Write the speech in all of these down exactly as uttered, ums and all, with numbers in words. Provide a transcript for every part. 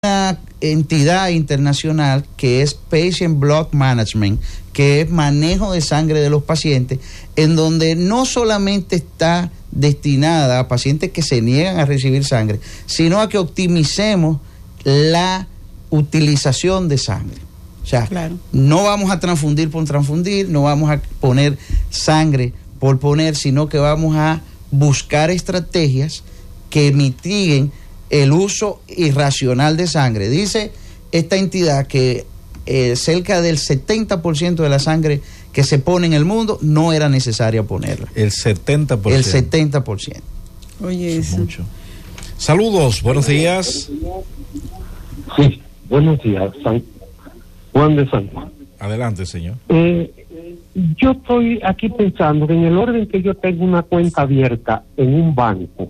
una entidad internacional que es Patient Blood Management, que es manejo de sangre de los pacientes, en donde no solamente está destinada a pacientes que se niegan a recibir sangre, sino a que optimicemos la utilización de sangre. O sea, claro, no vamos a transfundir por transfundir, no vamos a poner sangre por poner, sino que vamos a buscar estrategias que mitiguen el uso irracional de sangre. Dice esta entidad que eh, cerca del setenta por ciento de la sangre que se pone en el mundo no era necesaria ponerla. El setenta por ciento. El setenta por ciento. Oye, eso. Mucho. Saludos, buenos días. Sí, buenos días, San Juan de San Juan. Adelante, señor. Eh, yo estoy aquí pensando que en el orden que yo tengo una cuenta abierta en un banco,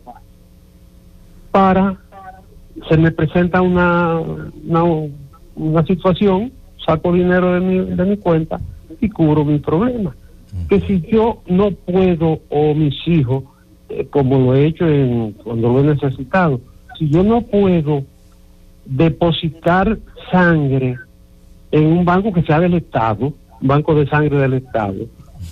para, se me presenta una, una, una situación, saco dinero de mi, de mi cuenta y cubro mi problema. Uh-huh. Que si yo no puedo, o mis hijos, eh, como lo he hecho en, cuando lo he necesitado, si yo no puedo depositar sangre en un banco que sea del Estado, banco de sangre del Estado,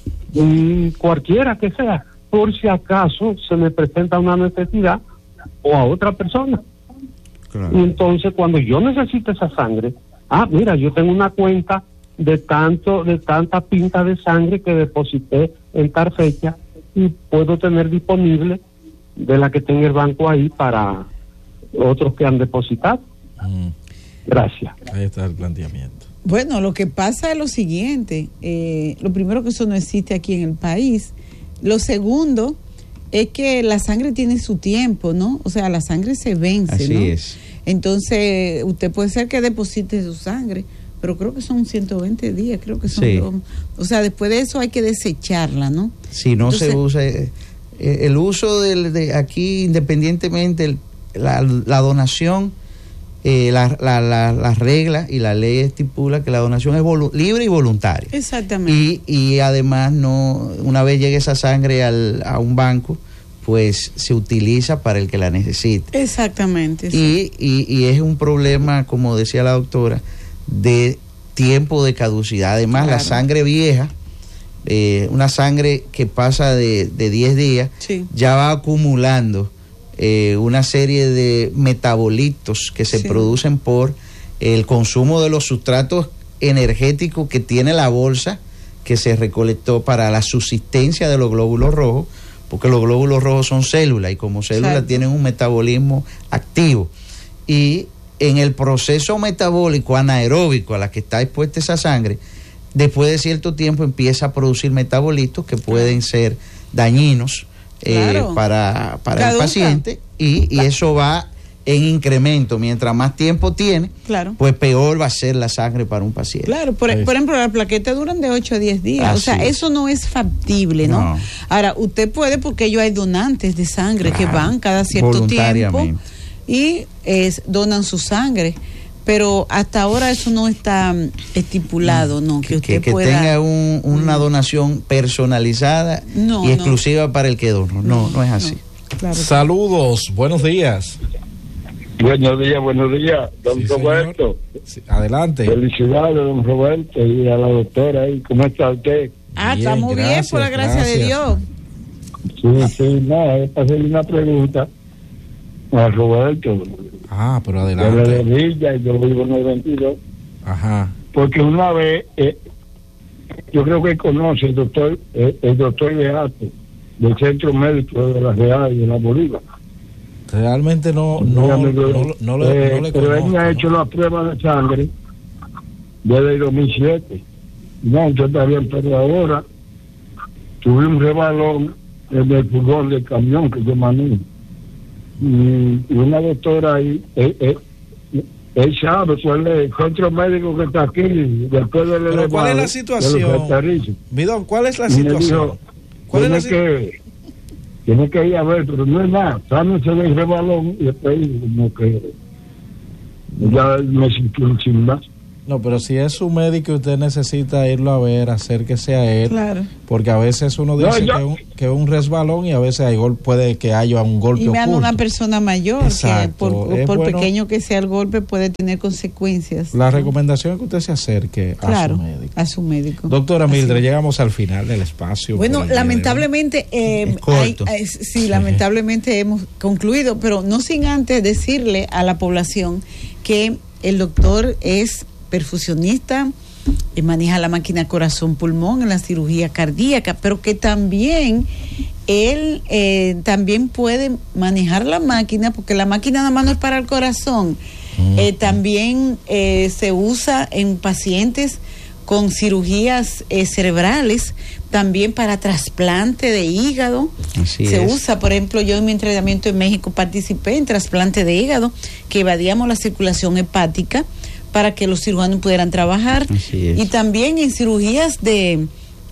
y cualquiera que sea, por si acaso se me presenta una necesidad o a otra persona. Claro. Y entonces cuando yo necesito esa sangre, ah, mira, yo tengo una cuenta de tanto, de tanta pinta de sangre que deposité en tal fecha y puedo tener disponible de la que tenga el banco ahí para otros que han depositado. Mm. Gracias. Ahí está el planteamiento. Bueno, lo que pasa es lo siguiente, eh, lo primero que eso no existe aquí en el país, lo segundo es que la sangre tiene su tiempo, ¿no? O sea, la sangre se vence, Así ¿no? es. Entonces, usted puede ser que deposite su sangre, pero creo que son ciento veinte días, creo que son... Sí. Dos, o sea, después de eso hay que desecharla, ¿no? Si no Entonces, se usa... Eh, el uso del, de aquí, independientemente, el, la, la donación... Eh, la, la, la, la regla y la ley estipula que la donación es volu- libre y voluntaria. Exactamente. Y, y además, no, una vez llegue esa sangre al, a un banco, pues se utiliza para el que la necesite. Exactamente. Y, y, y es un problema, como decía la doctora, de tiempo de caducidad. Además, claro, la sangre vieja, eh, una sangre que pasa de, de diez días, sí, ya va acumulando Eh, una serie de metabolitos que se sí. producen por el consumo de los sustratos energéticos que tiene la bolsa que se recolectó para la subsistencia de los glóbulos rojos, porque los glóbulos rojos son células y como células Exacto. tienen un metabolismo activo. Y en el proceso metabólico anaeróbico a la que está expuesta esa sangre, después de cierto tiempo empieza a producir metabolitos que pueden ser dañinos Claro. Eh, para, para el paciente y, y eso va en incremento. Mientras más tiempo tiene, claro, pues peor va a ser la sangre para un paciente. Claro, por, por ejemplo, las plaquetas duran de ocho a diez días. Así o sea, es. Eso no es factible, ¿no? no. Ahora, usted puede, porque ellos hay donantes de sangre, claro, que van cada cierto tiempo y es, donan su sangre. Pero hasta ahora eso no está estipulado, ¿no? Que, que usted que, pueda... que tenga un, una donación personalizada no, y exclusiva no. para el que dona. No, no, no es así. No, claro. Saludos, buenos días. Buenos días, buenos días, don sí, Roberto. Sí, adelante. Felicidades, don Roberto, y a la doctora ahí. ¿Cómo está usted? Ah, bien, está muy gracias, bien, por la gracia gracias. de Dios. Sí, sí, nada, es para hacerle una pregunta a Roberto. Ah, pero adelante. De la Villa, y yo vivo en el veintidós. Ajá. Porque una vez, eh, yo creo que conoce el doctor, eh, el doctor Beato, del Centro Médico de la Real y de la Bolívar. Realmente no, no, no, no, no, no le, eh, no le pero conozco, él me ha ¿no? hecho la prueba de sangre desde el dos mil siete. No, yo está bien, pero ahora tuve un rebalón en el furgón del camión que yo manejo. Y una doctora ahí, él, él, él sabe cuál es el centro médico que está aquí, después del elevado. ¿Cuál es la situación? Midón, ¿cuál es la situación? Dijo, ¿Cuál es la situación? Tiene que ir a ver, pero no es nada, sámese del rebalón y después como que ya me sintió sin más. No, pero si es su médico y usted necesita irlo a ver, acérquese a él. Claro. Porque a veces uno dice no, yo... que, un, que es un resbalón y a veces hay gol, puede que haya un golpe oculto. Y vean oculto. Una persona mayor, exacto, que por, por bueno, pequeño que sea el golpe puede tener consecuencias. La ¿no? recomendación es que usted se acerque claro, a su médico. a su médico. Doctora Mildred, Así. llegamos al final del espacio. Bueno, lamentablemente, eh, hay, hay, sí, sí, lamentablemente hemos concluido, pero no sin antes decirle a la población que el doctor es perfusionista, eh, maneja la máquina corazón-pulmón en la cirugía cardíaca, pero que también él eh, también puede manejar la máquina, porque la máquina nada más no es para el corazón, mm. eh, también eh, se usa en pacientes con cirugías eh, cerebrales, también para trasplante de hígado. Así se es. usa, por ejemplo, yo en mi entrenamiento en México participé en trasplante de hígado, que evadíamos la circulación hepática para que los cirujanos pudieran trabajar. Y también en cirugías de,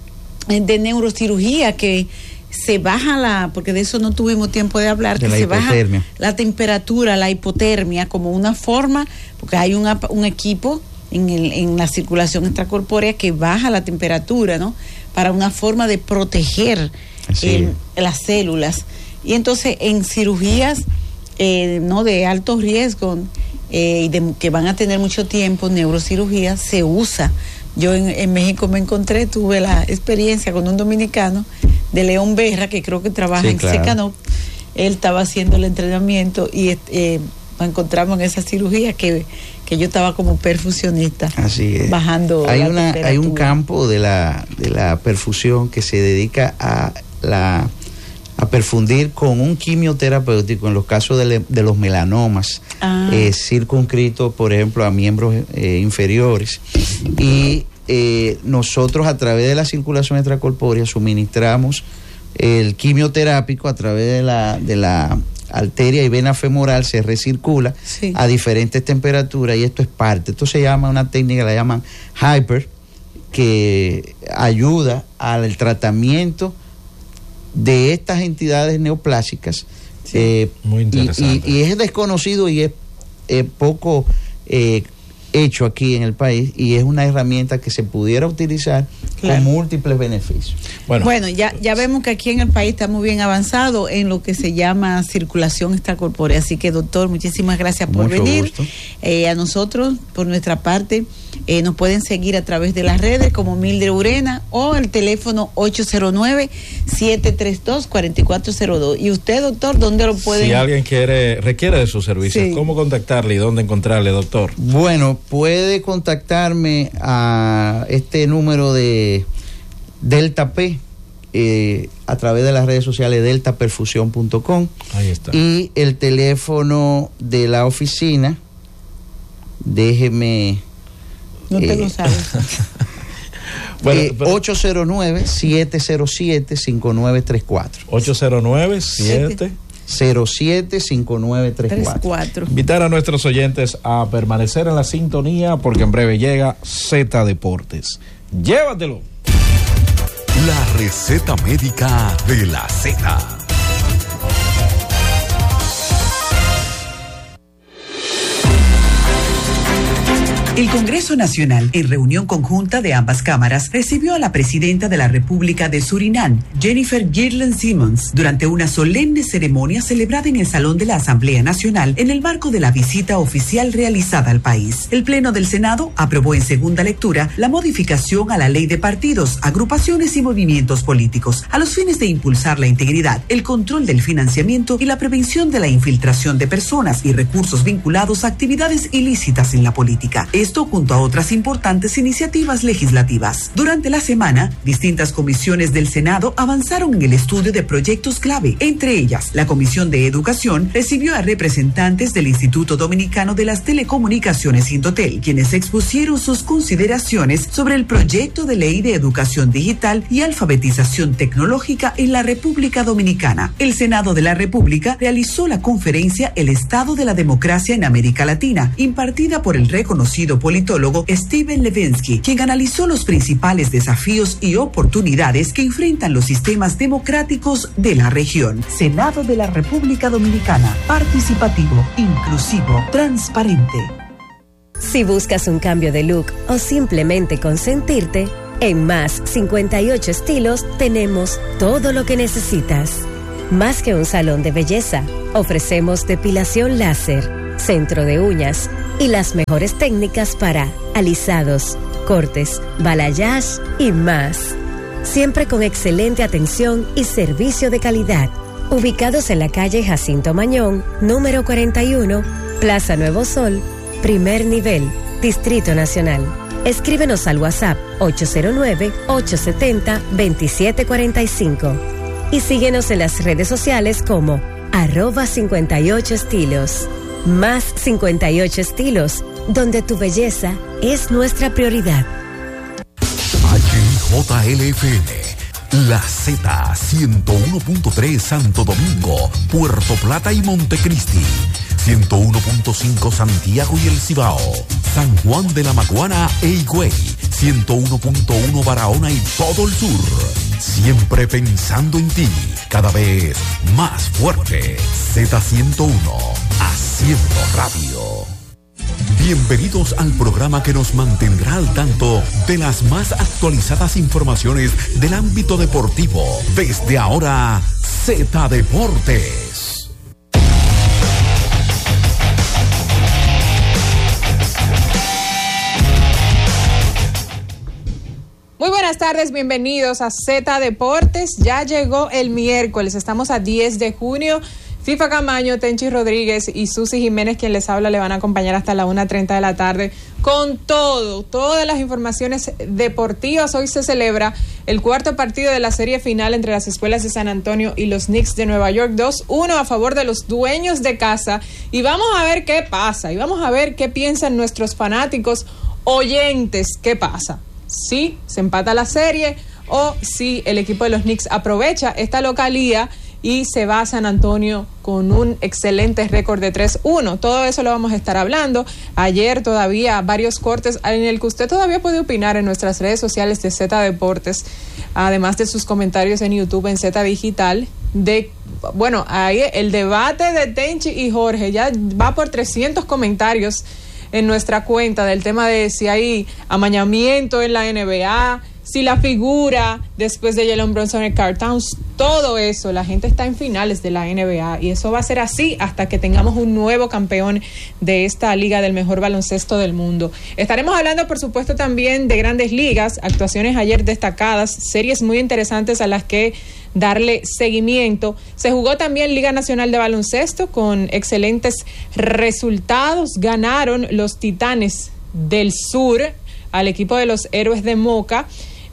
de neurocirugía, que se baja la, porque de eso no tuvimos tiempo de hablar, de que se hipotermia. baja la temperatura, la hipotermia, como una forma, porque hay una, un equipo en, el, en la circulación extracorpórea que baja la temperatura, ¿no? Para una forma de proteger eh, las células. Y entonces en cirugías eh, no de alto riesgo eh, y de, que van a tener mucho tiempo, neurocirugía, se usa. Yo en, en México me encontré, tuve la experiencia con un dominicano de León Berra, que creo que trabaja sí, en claro. Secanop. Él estaba haciendo el entrenamiento y eh, nos encontramos en esa cirugía que, que yo estaba como perfusionista. Así es. Bajando hay la una hay un campo de la de la perfusión que se dedica a la a perfundir con un quimioterapéutico en los casos de, de los melanomas ah. eh, circunscritos, por ejemplo, a miembros eh, inferiores. Y eh, nosotros a través de la circulación extracorpórea suministramos el quimioterápico a través de la de la arteria y vena femoral, se recircula sí. a diferentes temperaturas, y esto es parte, esto se llama una técnica, la llaman hyper, que ayuda al tratamiento de estas entidades neoplásicas. Sí, eh, muy interesante. Y, y, y es desconocido y es eh, poco eh, hecho aquí en el país, y es una herramienta que se pudiera utilizar claro. con múltiples beneficios. Bueno, bueno ya, ya vemos que aquí en el país estamos bien avanzados en lo que se llama circulación extracorpórea. Así que, doctor, muchísimas gracias por Mucho venir. Eh, a nosotros, por nuestra parte, eh, nos pueden seguir a través de las redes como Mildred Urena o el teléfono ocho cero nueve, siete tres dos, cuatro cuatro cero dos. Y usted, doctor, ¿dónde lo pueden? Si alguien quiere requiere de sus servicios, sí. ¿cómo contactarle y dónde encontrarle, doctor? Bueno, puede contactarme a este número de Delta P eh, a través de las redes sociales delta perfusión punto com. Ahí está. Y el teléfono de la oficina, déjeme... No te eh, lo sabes. bueno, eh, pero... ocho cero nueve, siete cero siete, cinco nueve tres cuatro. ocho cero nueve, siete cero siete, cinco nueve tres cuatro. Invitar a nuestros oyentes a permanecer en la sintonía, porque en breve llega Z Deportes. Llévatelo. La receta médica de la Z. El Congreso Nacional, en reunión conjunta de ambas cámaras, recibió a la presidenta de la República de Surinam, Jennifer Girland Simmons, durante una solemne ceremonia celebrada en el Salón de la Asamblea Nacional en el marco de la visita oficial realizada al país. El Pleno del Senado aprobó en segunda lectura la modificación a la Ley de Partidos, Agrupaciones y Movimientos Políticos, a los fines de impulsar la integridad, el control del financiamiento y la prevención de la infiltración de personas y recursos vinculados a actividades ilícitas en la política. Esto junto a otras importantes iniciativas legislativas. Durante la semana, distintas comisiones del Senado avanzaron en el estudio de proyectos clave. Entre ellas, la Comisión de Educación recibió a representantes del Instituto Dominicano de las Telecomunicaciones Indotel, quienes expusieron sus consideraciones sobre el proyecto de ley de educación digital y alfabetización tecnológica en la República Dominicana. El Senado de la República realizó la conferencia El Estado de la Democracia en América Latina, impartida por el reconocido politólogo Steven Levinsky, quien analizó los principales desafíos y oportunidades que enfrentan los sistemas democráticos de la región. Senado de la República Dominicana, participativo, inclusivo, transparente. Si buscas un cambio de look o simplemente consentirte, en Más cincuenta y ocho Estilos tenemos todo lo que necesitas. Más que un salón de belleza, ofrecemos depilación láser, centro de uñas y las mejores técnicas para alisados, cortes, balayage y más. Siempre con excelente atención y servicio de calidad. Ubicados en la calle Jacinto Mañón, número cuarenta y uno, Plaza Nuevo Sol, primer nivel, Distrito Nacional. Escríbenos al WhatsApp ocho cero nueve, ocho siete cero, dos siete cuatro cinco y síguenos en las redes sociales como arroba cincuenta y ocho estilos. Más cincuenta y ocho Estilos, donde tu belleza es nuestra prioridad. H J L F M, La Z ciento uno punto tres Santo Domingo, Puerto Plata y Montecristi, ciento uno punto cinco Santiago y El Cibao, San Juan de la Maguana e Higüey, ciento uno punto uno Barahona y todo el sur. Siempre pensando en ti, cada vez más fuerte. Z ciento uno, haciendo radio. Bienvenidos al programa que nos mantendrá al tanto de las más actualizadas informaciones del ámbito deportivo. Desde ahora, Z Deportes. Muy buenas tardes, bienvenidos a Z Deportes. Ya llegó el miércoles, estamos a diez de junio. FIFA Camaño, Tenchi Rodríguez y Susi Jiménez, quien les habla, le van a acompañar hasta la una treinta de la tarde con todo, todas las informaciones deportivas. Hoy se celebra el cuarto partido de la serie final entre las Escuelas de San Antonio y los Knicks de Nueva York, dos uno a favor de los dueños de casa, y vamos a ver qué pasa, y vamos a ver qué piensan nuestros fanáticos oyentes, qué pasa, si se empata la serie o si el equipo de los Knicks aprovecha esta localía y se va a San Antonio con un excelente récord de tres uno. Todo eso lo vamos a estar hablando. Ayer todavía varios cortes en el que usted todavía puede opinar en nuestras redes sociales de Z Deportes, además de sus comentarios en YouTube en Z Digital. De, bueno, ahí el debate de Tenchi y Jorge ya va por trescientos comentarios en nuestra cuenta del tema de si hay amañamiento en la N B A, si la figura después de Jalen Brunson en Karl Towns, todo eso, la gente está en finales de la N B A y eso va a ser así hasta que tengamos un nuevo campeón de esta liga del mejor baloncesto del mundo. Estaremos hablando, por supuesto, también de grandes ligas, actuaciones ayer destacadas, series muy interesantes a las que darle seguimiento. Se jugó también Liga Nacional de Baloncesto con excelentes resultados. Ganaron los Titanes del Sur al equipo de los Héroes de Moca.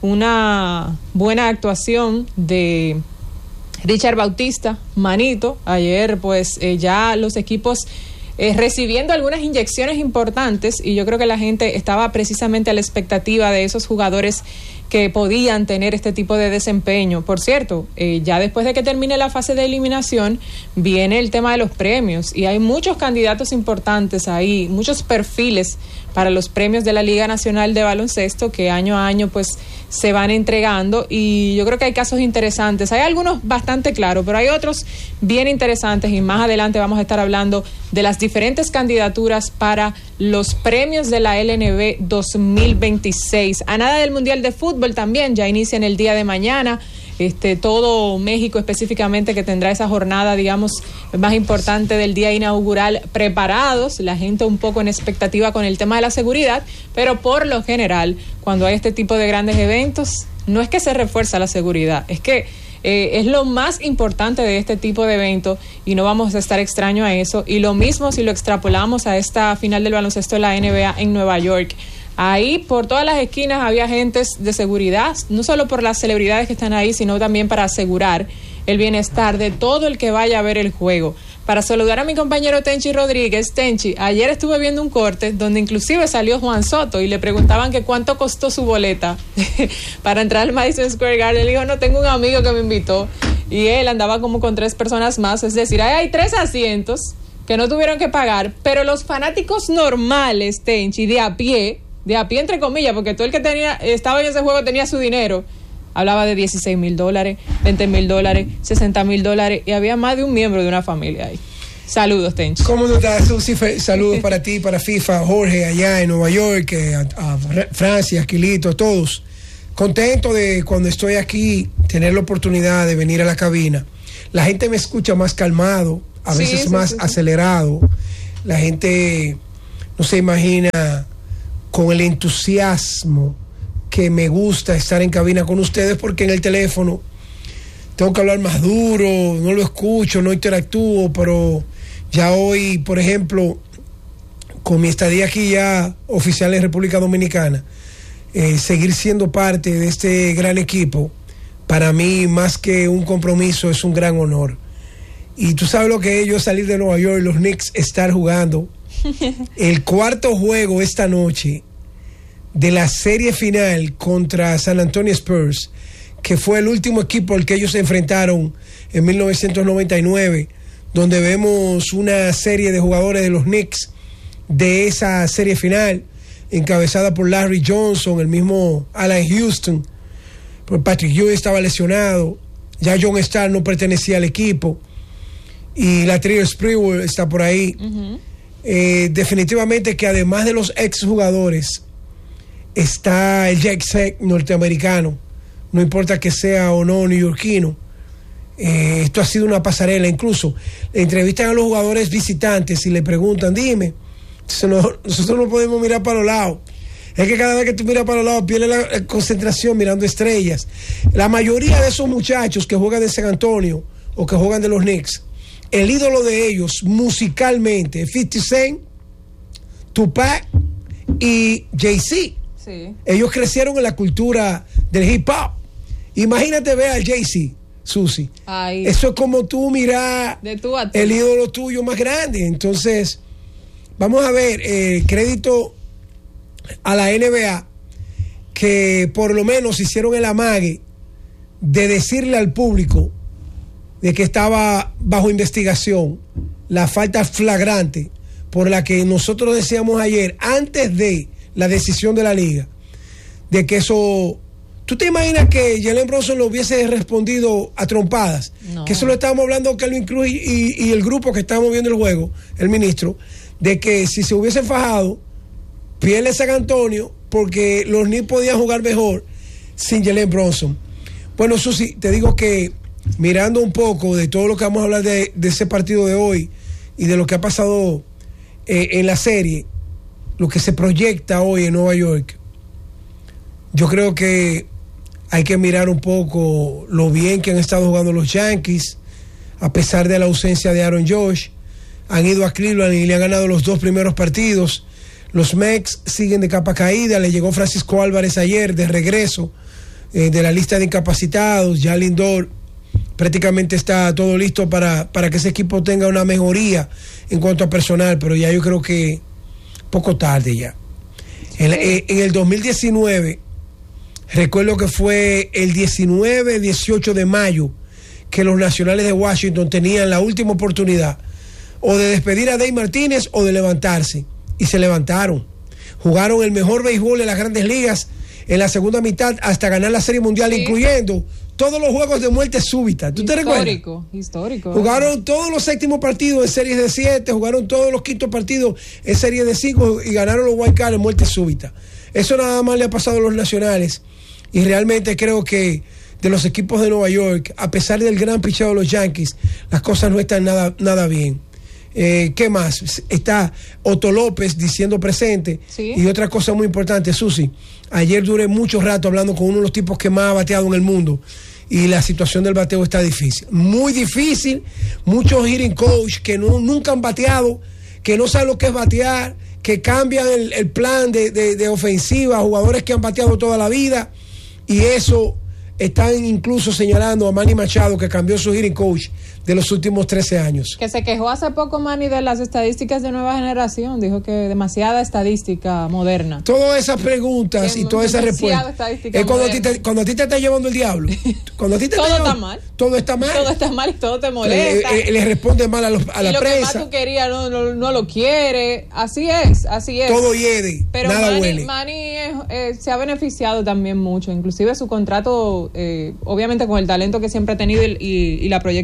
Una buena actuación de Richard Bautista, Manito. Ayer pues eh, ya los equipos eh, recibiendo algunas inyecciones importantes y yo creo que la gente estaba precisamente a la expectativa de esos jugadores que podían tener este tipo de desempeño. Por cierto, eh, ya después de que termine la fase de eliminación viene el tema de los premios y hay muchos candidatos importantes ahí, muchos perfiles para los premios de la Liga Nacional de Baloncesto que año a año pues se van entregando y yo creo que hay casos interesantes. Hay algunos bastante claros, pero hay otros bien interesantes y más adelante vamos a estar hablando de las diferentes candidaturas para los premios de la L N B dos mil veintiséis. A nada del Mundial de Fútbol también, ya inicia en el día de mañana. Este, todo México específicamente que tendrá esa jornada, digamos, más importante del día inaugural, preparados, la gente un poco en expectativa con el tema de la seguridad, pero por lo general, cuando hay este tipo de grandes eventos, no es que se refuerza la seguridad, es que eh, es lo más importante de este tipo de eventos y no vamos a estar extraños a eso. Y lo mismo si lo extrapolamos a esta final del baloncesto de la N B A en Nueva York. Ahí por todas las esquinas había agentes de seguridad, no solo por las celebridades que están ahí, sino también para asegurar el bienestar de todo el que vaya a ver el juego. Para saludar a mi compañero Tenchi Rodríguez. Tenchi, ayer estuve viendo un corte donde inclusive salió Juan Soto y le preguntaban que cuánto costó su boleta para entrar al Madison Square Garden. Le dijo, no, tengo un amigo que me invitó y él andaba como con tres personas más, es decir, ahí hay tres asientos que no tuvieron que pagar, pero los fanáticos normales, Tenchi, de a pie, de a pie entre comillas, porque todo el que tenía estaba en ese juego tenía su dinero, hablaba de dieciséis mil dólares, veinte mil dólares, sesenta mil dólares y había más de un miembro de una familia ahí. Saludos, Tenchi. ¿Cómo estás, Susi? Saludos para ti, para FIFA, Jorge, allá en Nueva York, a, a Francia, Aquilito, a todos. Contento de cuando estoy aquí, tener la oportunidad de venir a la cabina. La gente me escucha más calmado, a sí, veces sí, más sí, acelerado. La gente no se imagina con el entusiasmo que me gusta estar en cabina con ustedes, porque en el teléfono tengo que hablar más duro, no lo escucho, no interactúo, pero ya hoy, por ejemplo, con mi estadía aquí ya oficial en República Dominicana, eh, seguir siendo parte de este gran equipo, para mí más que un compromiso es un gran honor. Y tú sabes lo que es yo salir de Nueva York, los Knicks estar jugando el cuarto juego esta noche de la serie final contra San Antonio Spurs, que fue el último equipo al que ellos se enfrentaron en mil novecientos noventa y nueve, donde vemos una serie de jugadores de los Knicks de esa serie final, encabezada por Larry Johnson, el mismo Alan Houston, por Patrick Ewing estaba lesionado, ya John Starr no pertenecía al equipo, y la Trier Sprewell está por ahí. Uh-huh. Eh, definitivamente que además de los exjugadores está el Jack Sack norteamericano, no importa que sea o no neoyorquino. Eh, esto ha sido una pasarela. Incluso le entrevistan a los jugadores visitantes y le preguntan, dime, no, nosotros no podemos mirar para los lados. Es que cada vez que tú miras para los lados pierdes la concentración mirando estrellas. La mayoría de esos muchachos que juegan de San Antonio o que juegan de los Knicks, el ídolo de ellos musicalmente es cincuenta Cent, Tupac y Jay-Z. Sí. Ellos crecieron en la cultura del hip hop. Imagínate ver a Jay-Z, Susi. Ay. Eso es como tú mirar de tú a tú. El ídolo tuyo más grande. Entonces, vamos a ver, eh, crédito a la N B A, que por lo menos hicieron el amague de decirle al público de que estaba bajo investigación la falta flagrante por la que nosotros decíamos ayer, antes de la decisión de la liga, de que eso... ¿Tú te imaginas que Jalen Brunson lo hubiese respondido a trompadas? No. Que eso lo estábamos hablando Kelvin Cruz y, y el grupo que estábamos viendo el juego, el ministro, de que si se hubiesen fajado, pierde San Antonio, porque los Knicks podían jugar mejor sin Jalen Brunson. Bueno, Susi, te digo que mirando un poco de todo lo que vamos a hablar de, de ese partido de hoy y de lo que ha pasado eh, en la serie, lo que se proyecta hoy en Nueva York, yo creo que hay que mirar un poco lo bien que han estado jugando los Yankees, a pesar de la ausencia de Aaron Judge. Han ido a Cleveland y le han ganado los dos primeros partidos. Los Mets siguen de capa caída. Le llegó Francisco Álvarez ayer de regreso eh, de la lista de incapacitados. Ya Lindor prácticamente está todo listo para, para que ese equipo tenga una mejoría en cuanto a personal, pero ya yo creo que poco tarde ya. En, en el dos mil diecinueve, recuerdo que fue el diecinueve, dieciocho de mayo, que los Nacionales de Washington tenían la última oportunidad o de despedir a Dave Martínez o de levantarse, y se levantaron. Jugaron el mejor béisbol de las Grandes Ligas en la segunda mitad hasta ganar la Serie Mundial, sí, incluyendo todos los juegos de muerte súbita. ¿Tú te recuerdas? Histórico, histórico. Jugaron todos los séptimos partidos en series de siete, jugaron todos los quintos partidos en series de cinco y ganaron los wild card en muerte súbita. Eso nada más le ha pasado a los Nacionales, y realmente creo que de los equipos de Nueva York, a pesar del gran picheo de los Yankees, las cosas no están nada, nada bien. Eh, ¿Qué más? Está Otto López diciendo presente. ¿Sí? Y otra cosa muy importante, Susi, ayer duré mucho rato hablando con uno de los tipos que más ha bateado en el mundo, y la situación del bateo está difícil, muy difícil. Muchos hitting coach que no, nunca han bateado, que no saben lo que es batear, que cambian el, el plan de, de, de ofensiva, jugadores que han bateado toda la vida, y eso están incluso señalando a Manny Machado, que cambió su hitting coach de los últimos trece años. Que se quejó hace poco Manny de las estadísticas de nueva generación, dijo que demasiada estadística moderna. Todas esas preguntas que y todas esas respuestas es cuando a, ti te, cuando a ti te está llevando el diablo, cuando a ti te todo está, está llevando, mal todo está mal todo está mal y todo te molesta, eh, eh, le responde mal a, los, a la lo prensa, que más tú querías no, no, no lo quiere, así es, así es, todo hiede, pero nada Manny, huele. Manny eh, eh, se ha beneficiado también mucho, inclusive su contrato, eh, obviamente con el talento que siempre ha tenido y, y, y la proyección que tuvo en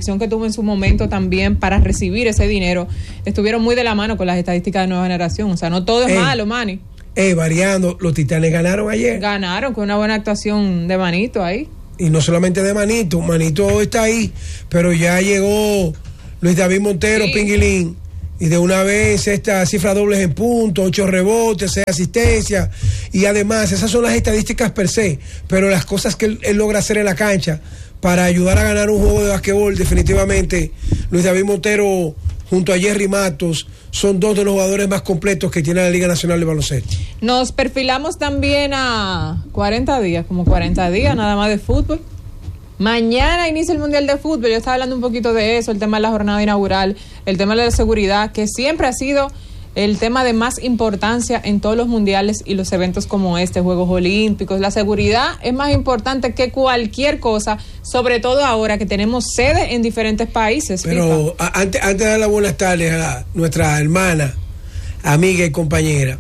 en su momento también para recibir ese dinero, estuvieron muy de la mano con las estadísticas de Nueva Generación. O sea, no todo es Ey. malo, Manny. Eh, variando, los Titanes ganaron ayer. Ganaron con una buena actuación de Manito ahí. Y no solamente de Manito, Manito está ahí, pero ya llegó Luis David Montero, sí. Pinguilín, y de una vez esta cifra dobles en puntos, ocho rebotes, seis asistencias, y además esas son las estadísticas per se, pero las cosas que él, él logra hacer en la cancha para ayudar a ganar un juego de basquetbol, definitivamente Luis David Montero junto a Jerry Matos son dos de los jugadores más completos que tiene la Liga Nacional de Baloncesto. Nos perfilamos también a cuarenta días, como cuarenta días nada más de fútbol. Mañana inicia el Mundial de Fútbol. Yo estaba hablando un poquito de eso, el tema de la jornada inaugural, el tema de la seguridad, que siempre ha sido el tema de más importancia en todos los mundiales y los eventos como este, Juegos Olímpicos. La seguridad es más importante que cualquier cosa, sobre todo ahora que tenemos sede en diferentes países. Pero a, antes, antes de dar las buenas tardes a nuestra hermana, amiga y compañera,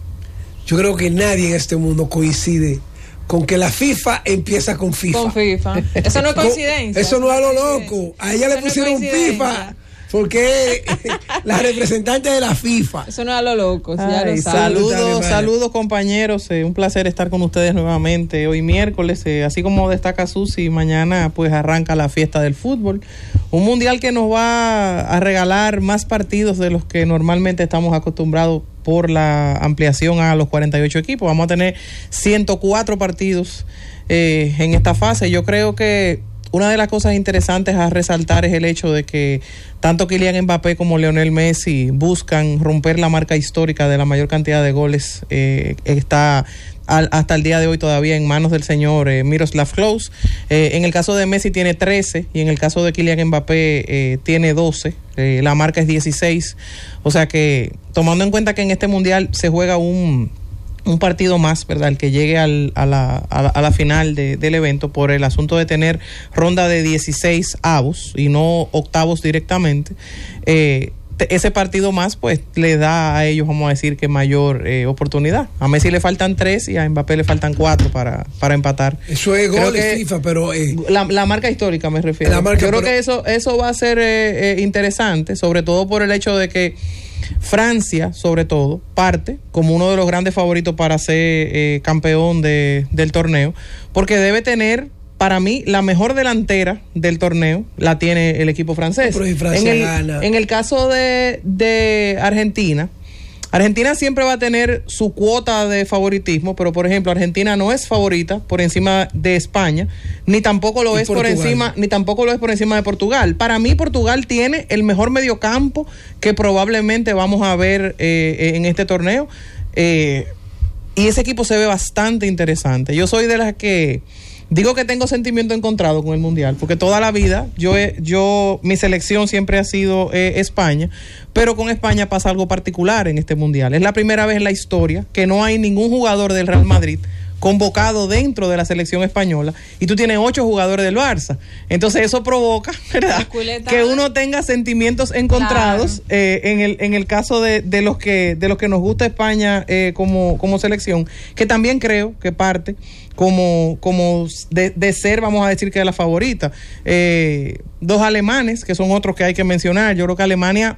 yo creo que nadie en este mundo coincide con que la FIFA empieza con FIFA. Con FIFA. Eso no es coincidencia. Eso no es a lo loco. A ella eso le pusieron no FIFA porque la representante de la FIFA. Eso no es a lo loco. Ay, saludos, saludos compañeros. Eh, un placer estar con ustedes nuevamente hoy miércoles. Eh, así como destaca Susi, mañana pues arranca la fiesta del fútbol. Un mundial que nos va a regalar más partidos de los que normalmente estamos acostumbrados por la ampliación a los cuarenta y ocho equipos. Vamos a tener ciento cuatro partidos eh, en esta fase. Yo creo que una de las cosas interesantes a resaltar es el hecho de que tanto Kylian Mbappé como Lionel Messi buscan romper la marca histórica de la mayor cantidad de goles. Eh, está al, hasta el día de hoy todavía en manos del señor eh, Miroslav Klose. Eh, en el caso de Messi tiene trece y en el caso de Kylian Mbappé eh, tiene doce. Eh, la marca es dieciséis. O sea que, tomando en cuenta que en este mundial se juega un... un partido más, ¿verdad? El que llegue al, a, la, a, la, a la final de, del evento por el asunto de tener ronda de dieciséis avos y no octavos directamente. Eh, te, ese partido más, pues, le da a ellos, vamos a decir, que mayor eh, oportunidad. A Messi le faltan tres y a Mbappé le faltan cuatro para, para empatar. Eso es goles FIFA, pero... Eh, la, la marca histórica me refiero. La marca, Yo creo pero... que eso, eso va a ser eh, eh, interesante, sobre todo por el hecho de que Francia, sobre todo, parte como uno de los grandes favoritos para ser eh, campeón de, del torneo, porque debe tener, para mí, la mejor delantera del torneo, la tiene el equipo francés. Pero si Francia en, el, gana. en el caso de, de Argentina, Argentina siempre va a tener su cuota de favoritismo, pero por ejemplo Argentina no es favorita por encima de España, ni tampoco lo es por encima, ni tampoco lo es por encima de Portugal. Para mí Portugal tiene el mejor mediocampo que probablemente vamos a ver eh, en este torneo, eh, y ese equipo se ve bastante interesante. Yo soy de las que digo que tengo sentimiento encontrado con el mundial, porque toda la vida yo, he, yo mi selección siempre ha sido eh, España, pero con España pasa algo particular en este mundial. Es la primera vez en la historia que no hay ningún jugador del Real Madrid convocado dentro de la selección española y tú tienes ocho jugadores del Barça. Entonces eso provoca, ¿verdad?, que uno tenga sentimientos encontrados. Claro. eh, en el en el caso de, de los que de los que nos gusta España eh, como, como selección, que también creo que parte como, como de, de ser, vamos a decir, que es la favorita. Eh, dos alemanes, que son otros que hay que mencionar. Yo creo que Alemania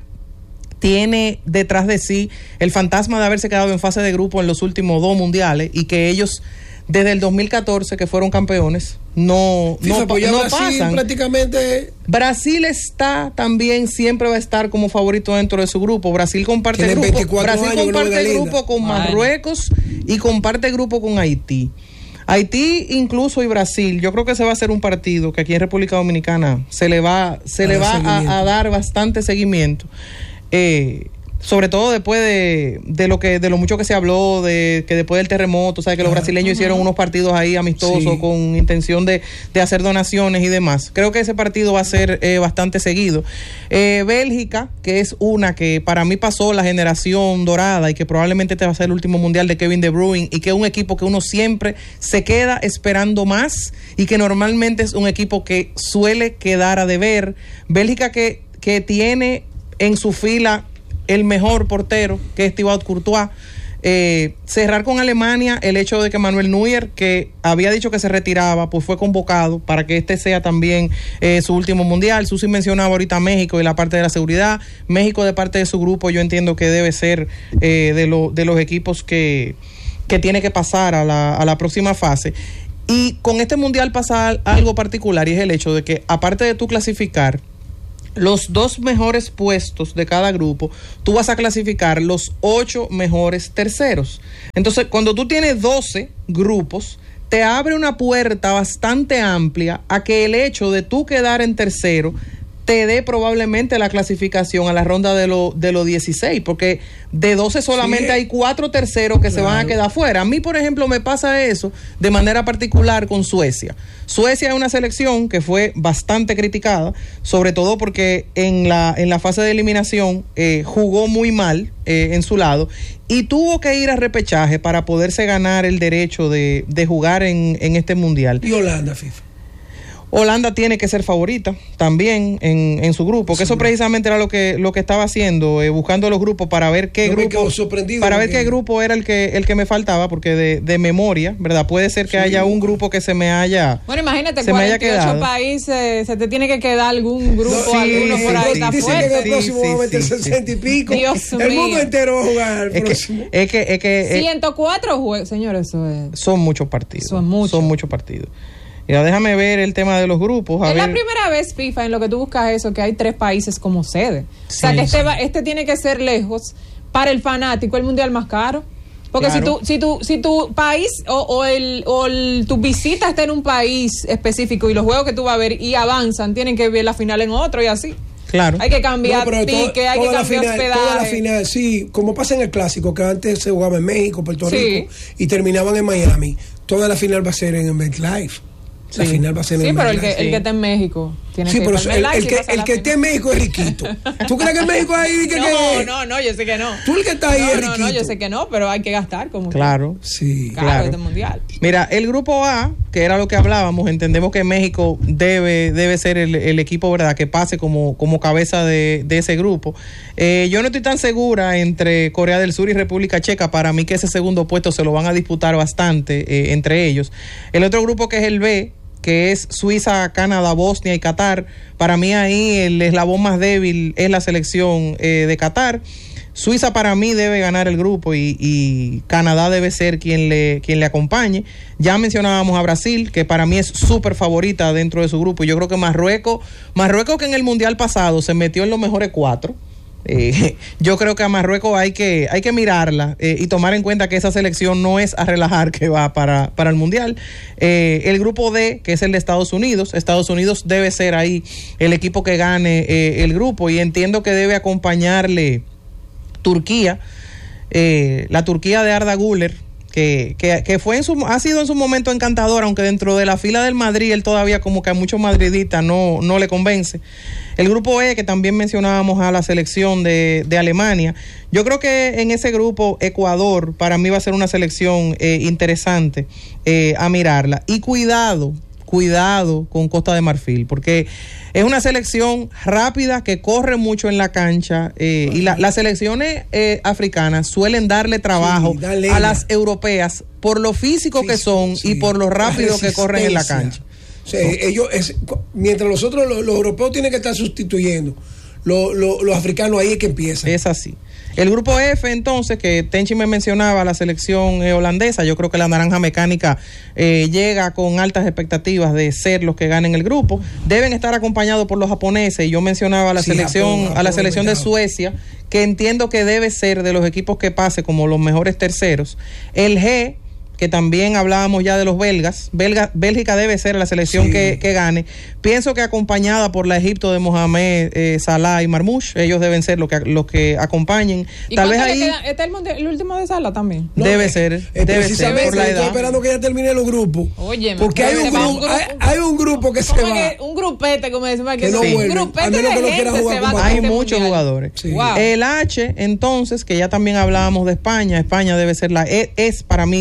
tiene detrás de sí el fantasma de haberse quedado en fase de grupo en los últimos dos mundiales y que ellos desde el dos mil catorce que fueron campeones no, FIFA, no, pues ya no Brasil pasan. Prácticamente Brasil está también, siempre va a estar como favorito dentro de su grupo. Brasil comparte grupo, Brasil comparte grupo con Marruecos y comparte grupo con Haití. Haití incluso y Brasil, yo creo que ese va a ser un partido que aquí en República Dominicana se le va, se a le va a, a dar bastante seguimiento. Eh, sobre todo después de, de lo que de lo mucho que se habló de que después del terremoto, sabes que los brasileños uh-huh. hicieron unos partidos ahí amistosos sí. con intención de, de hacer donaciones y demás. Creo que ese partido va a ser eh, bastante seguido. eh, Bélgica, que es una que para mí pasó la generación dorada y que probablemente este va a ser el último mundial de Kevin De Bruyne, y que es un equipo que uno siempre se queda esperando más y que normalmente es un equipo que suele quedar a deber. Bélgica que, que tiene en su fila el mejor portero, que es Thibaut Courtois. Eh, cerrar con Alemania el hecho de que Manuel Neuer, que había dicho que se retiraba, pues fue convocado para que este sea también eh, su último mundial. Susi mencionaba ahorita México y la parte de la seguridad. México, de parte de su grupo, yo entiendo que debe ser eh, de, lo, de los equipos que, que tiene que pasar a la, a la próxima fase. Y con este mundial pasa algo particular, y es el hecho de que, aparte de tú clasificar los dos mejores puestos de cada grupo, tú vas a clasificar los ocho mejores terceros. Entonces, cuando tú tienes doce grupos, te abre una puerta bastante amplia a que el hecho de tú quedar en tercero te dé probablemente la clasificación a la ronda de los de los dieciséis, porque de doce solamente sí, hay cuatro terceros que claro. se van a quedar fuera. A mí, por ejemplo, me pasa eso de manera particular con Suecia. Suecia es una selección que fue bastante criticada, sobre todo porque en la en la fase de eliminación eh, jugó muy mal eh, en su lado y tuvo que ir a repechaje para poderse ganar el derecho de, de jugar en, en este mundial. ¿Y Holanda, FIFA? Holanda tiene que ser favorita también en, en su grupo, que sí, eso precisamente era lo que lo que estaba haciendo, eh, buscando los grupos para ver qué no grupo para ver qué grupo era el que el que me faltaba, porque de, de memoria, ¿verdad? Puede ser que sí, haya un grupo que se me haya Bueno, imagínate, se cuarenta y ocho países, se te tiene que quedar algún grupo, no, sí, alguno por ahí. Sí, dicen que en el próximo sí, va a meter sí, sesenta y pico. Dios el mío. mundo entero va a jugar. Es que, es que, es que ciento cuatro juegos, señores, eso es. Son muchos partidos. Son muchos. Son muchos partidos. Mira, déjame ver el tema de los grupos. A es ver. la primera vez, FIFA, en lo que tú buscas eso, que hay tres países como sede. Sí, o sea, que este, va, este tiene que ser lejos para el fanático el mundial más caro. Porque claro. si tu si tu si tu país o, o el o el, tu visita está en un país específico y los juegos que tú vas a ver y avanzan, tienen que ver la final en otro y así. Claro. Hay que cambiar no, pique, hay que cambiar final, hospedaje. Toda la final, sí, como pasa en el clásico, que antes se jugaba en México, Puerto sí. Rico y terminaban en Miami. Toda la final va a ser en MetLife. La sí. final va a ser sí, en pero el que, sí. el que está en México tiene sí, que pero el, el, que, el que esté en México es riquito. ¿Tú crees que en México hay que no, que no, no, yo sé que no. Tú el que está ahí no, es no, riquito. No, yo sé que no, pero hay que gastar como claro, que, sí, caro claro. este mundial. Mira, el grupo A, que era lo que hablábamos, entendemos que México debe debe ser el, el equipo, ¿verdad?, que pase como, como cabeza de, de ese grupo. Eh, yo no estoy tan segura entre Corea del Sur y República Checa. Para mí que ese segundo puesto se lo van a disputar bastante eh, entre ellos. El otro grupo, que es el B, que es Suiza, Canadá, Bosnia y Qatar. Para mí ahí el eslabón más débil es la selección eh, de Qatar. Suiza para mí debe ganar el grupo y, y Canadá debe ser quien le, quien le acompañe. Ya mencionábamos a Brasil, que para mí es súper favorita dentro de su grupo. Y yo creo que Marruecos, Marruecos que en el Mundial pasado se metió en los mejores cuatro. Eh, yo creo que a Marruecos hay que hay que mirarla eh, y tomar en cuenta que esa selección no es a relajar que va para, para el Mundial. Eh, el grupo D, que es el de Estados Unidos, Estados Unidos debe ser ahí el equipo que gane eh, el grupo, y entiendo que debe acompañarle Turquía, eh, la Turquía de Arda Güler, que, que, que fue en su, ha sido en su momento encantador, aunque dentro de la fila del Madrid él todavía como que a muchos madridistas no, no le convence. El grupo E, que también mencionábamos a la selección de, de Alemania. Yo creo que en ese grupo Ecuador para mí va a ser una selección eh, interesante eh, a mirarla. Y cuidado, cuidado con Costa de Marfil, porque es una selección rápida que corre mucho en la cancha eh, y la, las selecciones eh, africanas suelen darle trabajo sí, a las europeas por lo físico sí, que son sí, y por lo rápido que corren en la cancha. O sea, ellos es, mientras nosotros los, los europeos tienen que estar sustituyendo, los, los, los africanos ahí es que empiezan. Es así. El grupo F, entonces, que Tenchi me mencionaba, la selección eh, holandesa, yo creo que la naranja mecánica eh, llega con altas expectativas de ser los que ganen el grupo. Deben estar acompañados por los japoneses, y yo mencionaba a la sí, selección, Japón, a la selección de Suecia, que entiendo que debe ser de los equipos que pase como los mejores terceros. El G, que también hablábamos ya de los belgas, Belga, Bélgica debe ser la selección sí. que, que gane. Pienso que acompañada por la Egipto de Mohamed eh, Salah y Marmoush, ellos deben ser los que, los que acompañen. ¿Y Tal vez ahí queda? ¿Está el, mundial, el último de Salah también? No, debe ser, eh, debe ser por la edad. Estoy esperando que ya termine los grupos. Oye, porque hay un, grupo, un grupo, hay, hay un grupo que se va. Que un grupete, como decimos aquí, que no sí. vuelve, un grupete de gente se va. Hay este muchos mundial. Jugadores. Sí. Wow. El H, entonces, que ya también hablábamos de España, España debe ser la, es, es para mí de la selección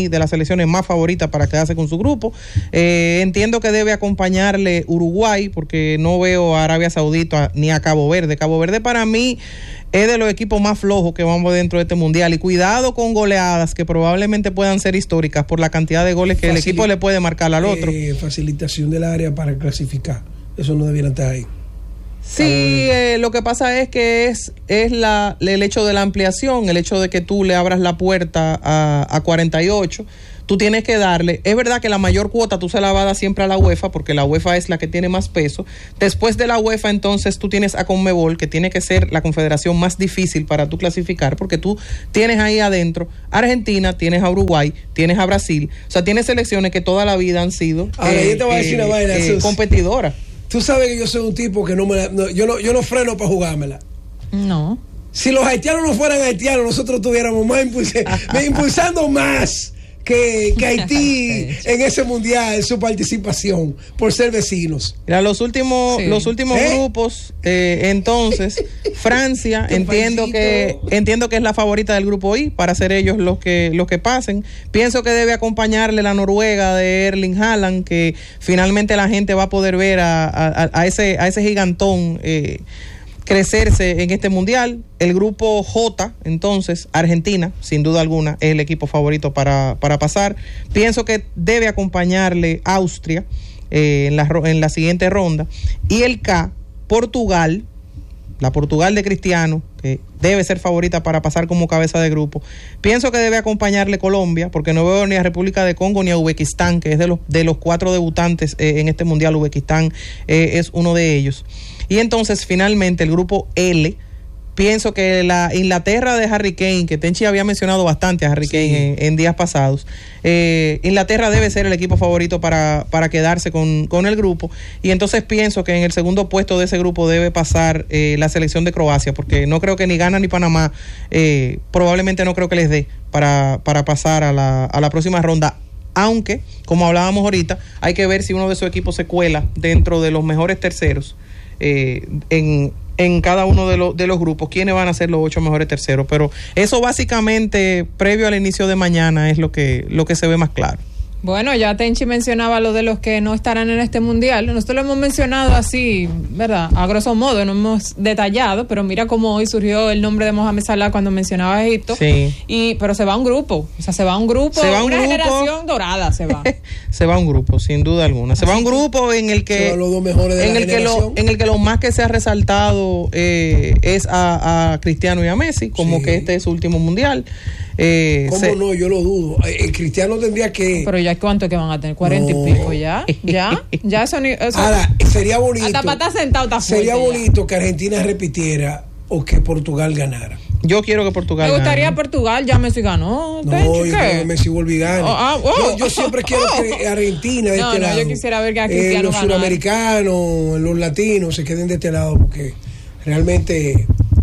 selecciones más favoritas para quedarse con su grupo. Eh, entiendo que debe acompañarle Uruguay, porque no veo a Arabia Saudita ni a Cabo Verde. Cabo Verde para mí es de los equipos más flojos que vamos dentro de este mundial, y cuidado con goleadas que probablemente puedan ser históricas por la cantidad de goles que Facil- el equipo le puede marcar al otro. Eh, facilitación del área para clasificar, eso no debiera estar ahí. Sí, eh, lo que pasa es que es, es la, el hecho de la ampliación, el hecho de que tú le abras la puerta a, a cuarenta y ocho, tú tienes que darle, es verdad que la mayor cuota tú se la vas a dar siempre a la UEFA, porque la UEFA es la que tiene más peso. Después de la UEFA, entonces tú tienes a Conmebol, que tiene que ser la confederación más difícil para tú clasificar, porque tú tienes ahí adentro Argentina, tienes a Uruguay, tienes a Brasil, o sea, tienes selecciones que toda la vida han sido Ahora, eh, yo te voy a decir eh, una vaina, eh, competidoras. Tú sabes que yo soy un tipo que no me la, no, yo no yo no freno para jugármela. No. Si los haitianos no fueran haitianos, nosotros tuviéramos más impulse, impulsando más que, que Haití en ese mundial, su participación, por ser vecinos. Mira, los últimos, sí. los últimos ¿Eh? grupos, eh, entonces, Francia, entiendo que, entiendo que es la favorita del grupo I, para ser ellos los que, los que pasen. Pienso que debe acompañarle la Noruega de Erling Haaland, que finalmente la gente va a poder ver a, a, a ese, a ese gigantón eh, crecerse en este mundial. El grupo J, entonces, Argentina, sin duda alguna, es el equipo favorito para, para pasar. Pienso que debe acompañarle Austria eh, en, la, en la siguiente ronda. Y el K, Portugal, la Portugal de Cristiano, que debe ser favorita para pasar como cabeza de grupo. Pienso que debe acompañarle Colombia, porque no veo ni a República de Congo ni a Uzbekistán, que es de los, de los cuatro debutantes eh, en este mundial. Uzbekistán eh, es uno de ellos. Y entonces, finalmente, el grupo L, pienso que la Inglaterra de Harry Kane, que Tenchi había mencionado bastante a Harry Kane sí. en, en días pasados, eh, Inglaterra debe ser el equipo favorito para, para quedarse con, con el grupo. Y entonces pienso que en el segundo puesto de ese grupo debe pasar eh, la selección de Croacia, porque no creo que ni Ghana ni Panamá, eh, probablemente no creo que les dé para, para pasar a la, a la próxima ronda. Aunque, como hablábamos ahorita, hay que ver si uno de esos equipos se cuela dentro de los mejores terceros eh, en en cada uno de, lo, de los grupos, quiénes van a ser los ocho mejores terceros. Pero eso básicamente, previo al inicio de mañana, es lo que, lo que se ve más claro. Bueno, ya Tenchi mencionaba lo de los que no estarán en este mundial. Nosotros lo hemos mencionado así, ¿verdad? A grosso modo, no hemos detallado, pero mira cómo hoy surgió el nombre de Mohamed Salah cuando mencionaba Egipto. Sí. Y, pero se va un grupo, o sea, se va un grupo, se va un una grupo, generación dorada se va. Se va un grupo, sin duda alguna. Se así va un grupo en el que, los dos mejores de en la el que lo, en el que lo más que se ha resaltado eh, es a, a Cristiano y a Messi, como sí. que este es su último mundial. Eh, ¿Cómo se... no? Yo lo dudo. El Cristiano tendría que... Pero ya cuánto que van a tener, cuarenta no. y pico ya, ya, ya eso ni... Eso... Ahora, sería bonito... Hasta para estar sentado está Sería bonito ya. que Argentina repitiera o que Portugal ganara. Yo quiero que Portugal Me gustaría gane. Portugal, ya Messi ganó. No, yo quiero que Messi vuelva y gane. Oh, ah, oh, yo, yo siempre oh, quiero oh, que Argentina de no, este no, lado. Yo quisiera ver que a Cristiano eh, los ganar. Suramericanos, los latinos se queden de este lado porque realmente...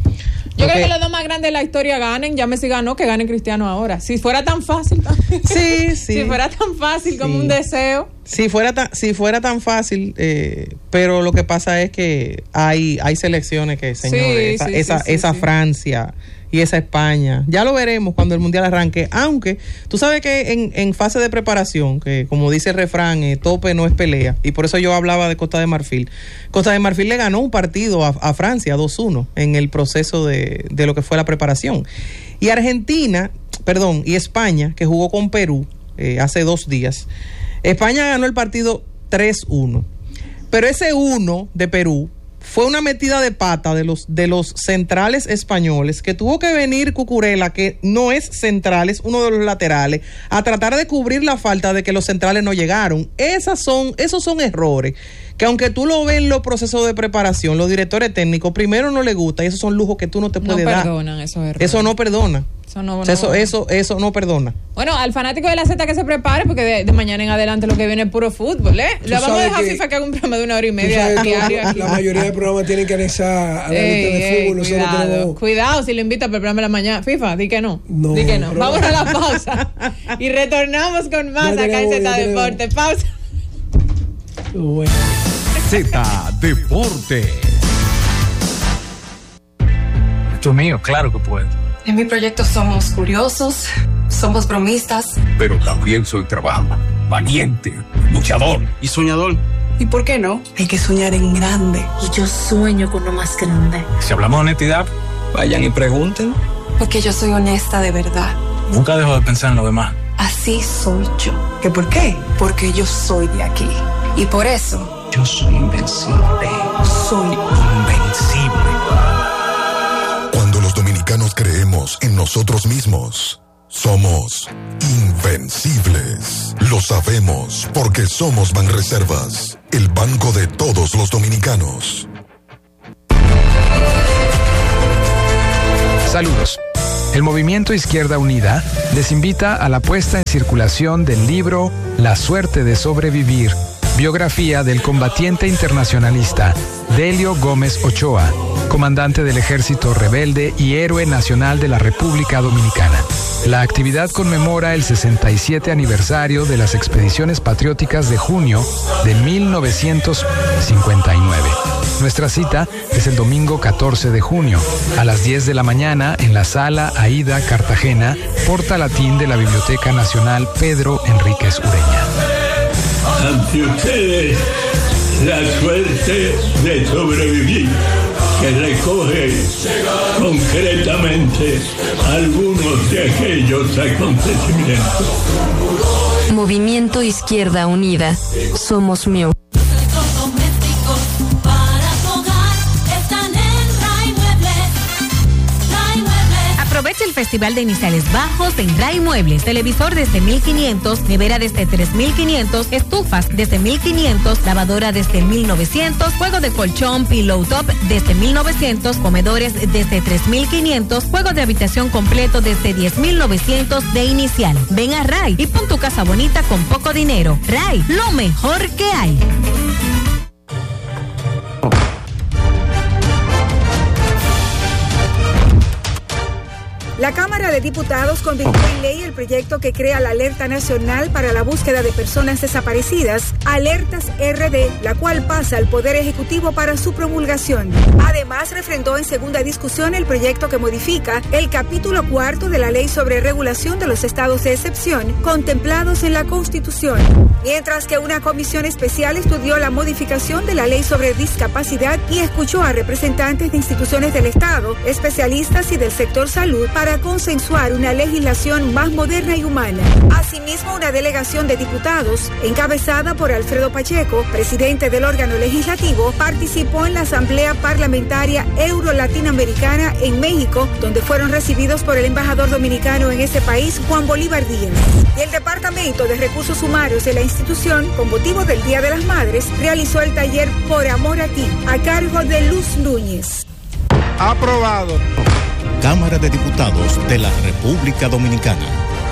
Yo okay. creo que los dos más grandes de la historia ganen. Ya Messi ganó, que gane Cristiano ahora. Si fuera tan fácil. Sí, sí. Si fuera tan fácil sí. como un deseo. Si fuera tan, si fuera tan fácil, eh, pero lo que pasa es que hay, hay selecciones que, señores, sí, esa, sí, esa, sí, esa sí. Francia y esa España, ya lo veremos cuando el mundial arranque, aunque tú sabes que en, en fase de preparación, que como dice el refrán, eh, tope no es pelea, y por eso yo hablaba de Costa de Marfil. Costa de Marfil le ganó un partido a, a Francia dos uno en el proceso de, de lo que fue la preparación. Y Argentina, perdón, y España, que jugó con Perú eh, hace dos días, España ganó el partido tres uno, pero ese uno de Perú fue una metida de pata de los, de los centrales españoles, que tuvo que venir Cucurella, que no es central, es uno de los laterales, a tratar de cubrir la falta de que los centrales no llegaron. Esas son, esos son errores que, aunque tú lo ves en los procesos de preparación, los directores técnicos primero no les gusta, y esos son lujos que tú no te puedes dar. No perdonan dar. Esos errores. Eso no perdona. Eso no, no, eso, eso, eso no perdona. Bueno, al fanático de la Z que se prepare, porque de, de mañana en adelante lo que viene es puro fútbol, ¿eh? Le vamos a dejar a FIFA que haga un programa de una hora y media diaria. La mayoría de programas tienen que anexar a la lista de fútbol. Cuidado, tenemos... cuidado si lo invita para el programa de la mañana. FIFA, di que no. no di que no. Pero... Vamos a la pausa y retornamos con más acá en Z Deportes. Pausa. Bueno. Z Deportes. Esto es mío, claro que puedo. En mi proyecto somos curiosos, Somos bromistas. Pero también soy trabajador, valiente, luchador y soñador. ¿Y por qué no? Hay que soñar en grande. Y yo sueño con lo más grande. Si hablamos de honestidad, vayan y pregunten. Porque yo soy honesta de verdad. Nunca dejo de pensar en lo demás. Así soy yo. ¿Qué por qué? Porque yo soy de aquí. Y por eso... yo soy invencible. Soy invencible. Cuando los dominicanos creemos en nosotros mismos, somos invencibles. Lo sabemos porque somos Banreservas, el banco de todos los dominicanos. Saludos. El Movimiento Izquierda Unida les invita a la puesta en circulación del libro La suerte de sobrevivir, biografía del combatiente internacionalista Delio Gómez Ochoa, comandante del Ejército Rebelde y héroe nacional de la República Dominicana. La actividad conmemora el sesenta y siete aniversario de las expediciones patrióticas de junio de mil novecientos cincuenta y nueve. Nuestra cita es el domingo catorce de junio, a las diez de la mañana, en la Sala Aida Cartagena, Porta Latín de la Biblioteca Nacional Pedro Enríquez Ureña. Ante ustedes, la suerte de sobrevivir, que recoge concretamente algunos de aquellos acontecimientos. Movimiento Izquierda Unida. Somos mío. Aprovecha el Festival de Iniciales Bajos en Ray Muebles. Televisor desde mil quinientos, nevera desde tres mil quinientos, estufas desde mil quinientos, lavadora desde mil novecientos, juego de colchón, pillow top desde mil novecientos, comedores desde tres mil quinientos, juego de habitación completo desde diez mil novecientos de inicial. Ven a Ray y pon tu casa bonita con poco dinero. Ray, lo mejor que hay. La Cámara de Diputados convirtió en ley el proyecto que crea la Alerta Nacional para la Búsqueda de Personas Desaparecidas, Alertas R D, la cual pasa al Poder Ejecutivo para su promulgación. Además, refrendó en segunda discusión el proyecto que modifica el capítulo cuarto de la Ley sobre Regulación de los Estados de Excepción, contemplados en la Constitución. Mientras que una comisión especial estudió la modificación de la Ley sobre Discapacidad y escuchó a representantes de instituciones del Estado, especialistas y del sector salud para consensuar una legislación más moderna y humana. Asimismo, una delegación de diputados, encabezada por Alfredo Pacheco, presidente del órgano legislativo, participó en la Asamblea Parlamentaria Euro-Latinoamericana en México, donde fueron recibidos por el embajador dominicano en ese país, Juan Bolívar Díaz. Y el Departamento de Recursos Humanos de la institución, con motivo del Día de las Madres, realizó el taller Por Amor a Ti, a cargo de Luz Núñez. Aprobado. Cámara de Diputados de la República Dominicana.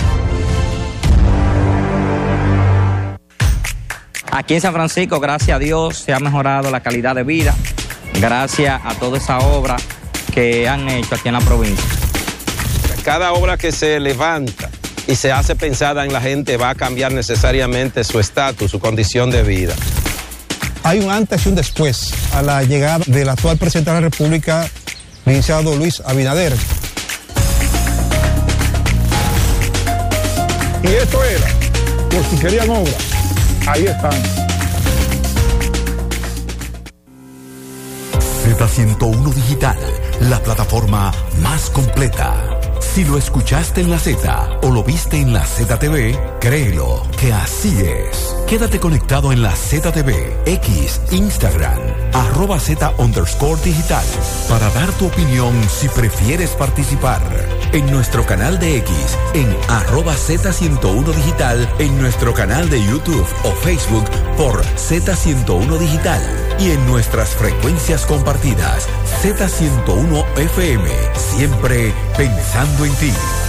Aquí en San Francisco, gracias a Dios, se ha mejorado la calidad de vida, gracias a toda esa obra que han hecho aquí en la provincia. Cada obra que se levanta y se hace pensada en la gente va a cambiar necesariamente su estatus, su condición de vida. Hay un antes y un después a la llegada del actual presidente de la República, licenciado Luis Abinader. Y esto era, por si querían obra, ahí están. Z ciento uno Digital, la plataforma más completa. Si lo escuchaste en la Z o lo viste en la Z T V, créelo que así es. Quédate conectado en la Z T V, X, Instagram, arroba Z underscore digital, para dar tu opinión si prefieres participar. En nuestro canal de X, en arroba Z ciento uno digital, en nuestro canal de YouTube o Facebook por Z ciento uno digital y en nuestras frecuencias compartidas, Z ciento uno F M, siempre pensando en ti.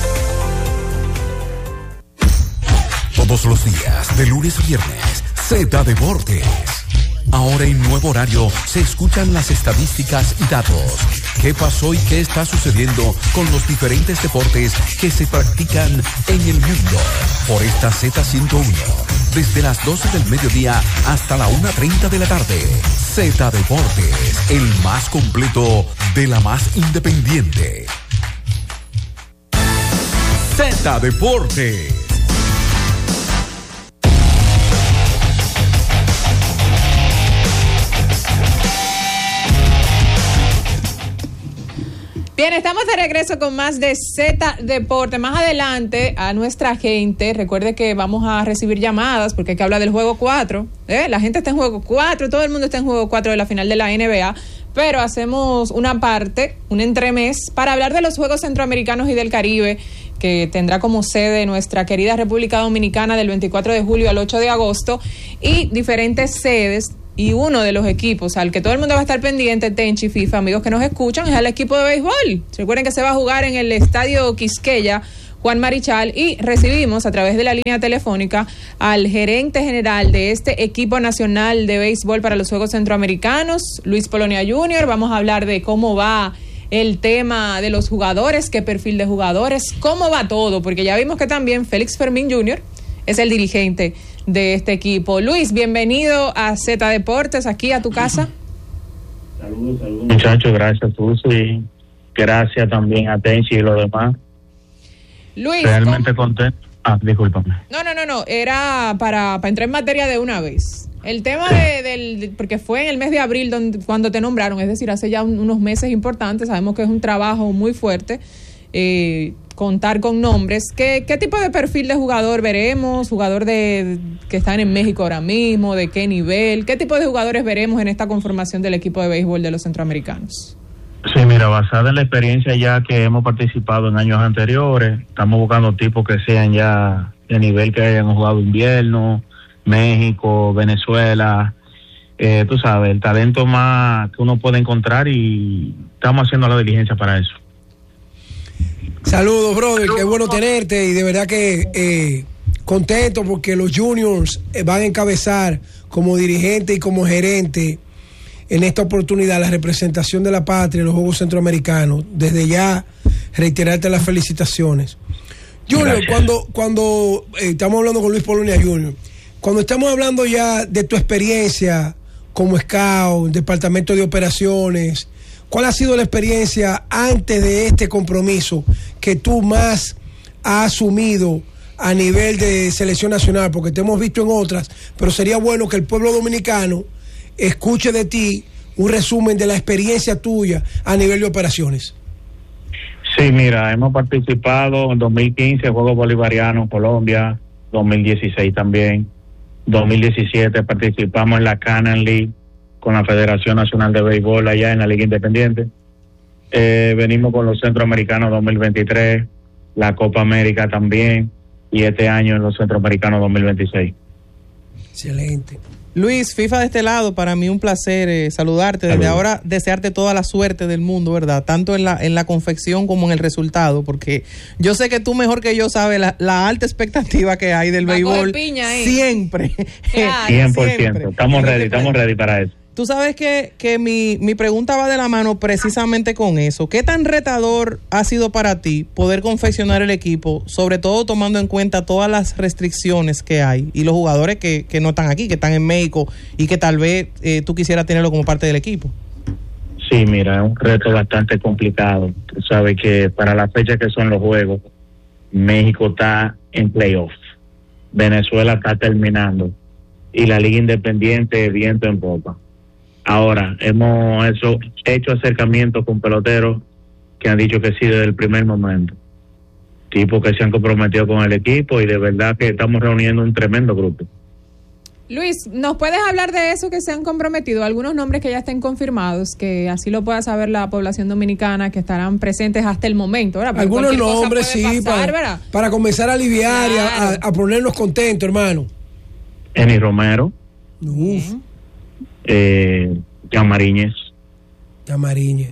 Todos los días, de lunes a viernes, Z Deportes. Ahora en nuevo horario se escuchan las estadísticas y datos. ¿Qué pasó y qué está sucediendo con los diferentes deportes que se practican en el mundo? Por esta Z ciento uno, desde las doce del mediodía hasta la una treinta de la tarde. Z Deportes, el más completo de la más independiente. Z Deportes. Bien, estamos de regreso con más de Z Deporte. Más adelante, a nuestra gente, recuerde que vamos a recibir llamadas porque hay que hablar del juego cuatro. ¿eh? La gente está en juego cuatro, todo el mundo está en juego cuatro de la final de la N B A. Pero hacemos una parte, un entremés, para hablar de los Juegos Centroamericanos y del Caribe, que tendrá como sede nuestra querida República Dominicana del veinticuatro de julio al ocho de agosto, y diferentes sedes. Y uno de los equipos al que todo el mundo va a estar pendiente, Tenchi, FIFA, amigos que nos escuchan, es el equipo de béisbol. Recuerden que se va a jugar en el Estadio Quisqueya Juan Marichal, y recibimos a través de la línea telefónica al gerente general de este equipo nacional de béisbol para los Juegos Centroamericanos, Luis Polonia junior Vamos a hablar de cómo va el tema de los jugadores, qué perfil de jugadores, cómo va todo, porque ya vimos que también Félix Fermín junior es el dirigente de este equipo. Luis, bienvenido a Z Deportes, aquí a tu casa. Saludos, saludos. Muchachos, gracias, Susi. Gracias también a Tenchi y los demás. Luis, realmente ¿cómo? Contento. Ah, discúlpame. No, no, no, no, era para, para entrar en materia de una vez. El tema sí. de, del, porque fue en el mes de abril donde, cuando te nombraron, es decir, hace ya un, unos meses importantes, sabemos que es un trabajo muy fuerte, eh, contar con nombres. ¿Qué, qué tipo de perfil de jugador veremos? ¿Jugador de que están en México ahora mismo? ¿De qué nivel? ¿Qué tipo de jugadores veremos en esta conformación del equipo de béisbol de los centroamericanos? Sí, mira, basada en la experiencia ya que hemos participado en años anteriores, estamos buscando tipos que sean ya de nivel que hayan jugado invierno, México, Venezuela, eh, tú sabes, el talento más que uno puede encontrar, y estamos haciendo la diligencia para eso. Saludos, brother, qué bueno tenerte, y de verdad que eh, contento porque los juniors van a encabezar como dirigente y como gerente en esta oportunidad la representación de la patria en los Juegos Centroamericanos. Desde ya reiterarte las felicitaciones. Junior, gracias. cuando cuando eh, estamos hablando con Luis Polonia junior, cuando estamos hablando ya de tu experiencia como scout, departamento de operaciones, ¿cuál ha sido la experiencia antes de este compromiso que tú más has asumido a nivel de selección nacional? Porque te hemos visto en otras, pero sería bueno que el pueblo dominicano escuche de ti un resumen de la experiencia tuya a nivel de operaciones. Sí, mira, hemos participado en dos mil quince, Juegos Bolivarianos, Colombia, dos mil dieciséis también, dos mil diecisiete participamos en la Canan League con la Federación Nacional de Béisbol allá en la Liga Independiente. Eh, venimos con los Centroamericanos dos mil veintitrés, la Copa América también, y este año en los Centroamericanos dos mil veintiséis. Excelente. Luis, FIFA de este lado, para mí un placer eh, saludarte. Desde Saludos. Ahora desearte toda la suerte del mundo, ¿verdad? Tanto en la en la confección como en el resultado, porque yo sé que tú mejor que yo sabes la, la alta expectativa que hay del béisbol. Piña, ¿eh? Siempre. Claro, cien por ciento. Siempre. Estamos ready, estamos ready para eso. Tú sabes que, que mi, mi pregunta va de la mano precisamente con eso. ¿Qué tan retador ha sido para ti poder confeccionar el equipo, sobre todo tomando en cuenta todas las restricciones que hay y los jugadores que, que no están aquí, que están en México y que tal vez eh, tú quisieras tenerlo como parte del equipo? Sí, mira, es un reto bastante complicado. Tú sabes que para la fecha que son los juegos, México está en playoffs, Venezuela está terminando y la Liga Independiente viento en popa. Ahora, hemos hecho, hecho acercamientos con peloteros que han dicho que sí desde el primer momento. Tipos que se han comprometido con el equipo, y de verdad que estamos reuniendo un tremendo grupo. Luis, ¿nos puedes hablar de eso que se han comprometido? Algunos nombres que ya estén confirmados, que así lo pueda saber la población dominicana, que estarán presentes hasta el momento, ¿verdad? Porque algunos nombres, sí, pasar, para, para comenzar a aliviar claro. y a, a ponernos contentos, hermano. Eni Romero. Uf. Eh, Yamariñez. Yamariñez.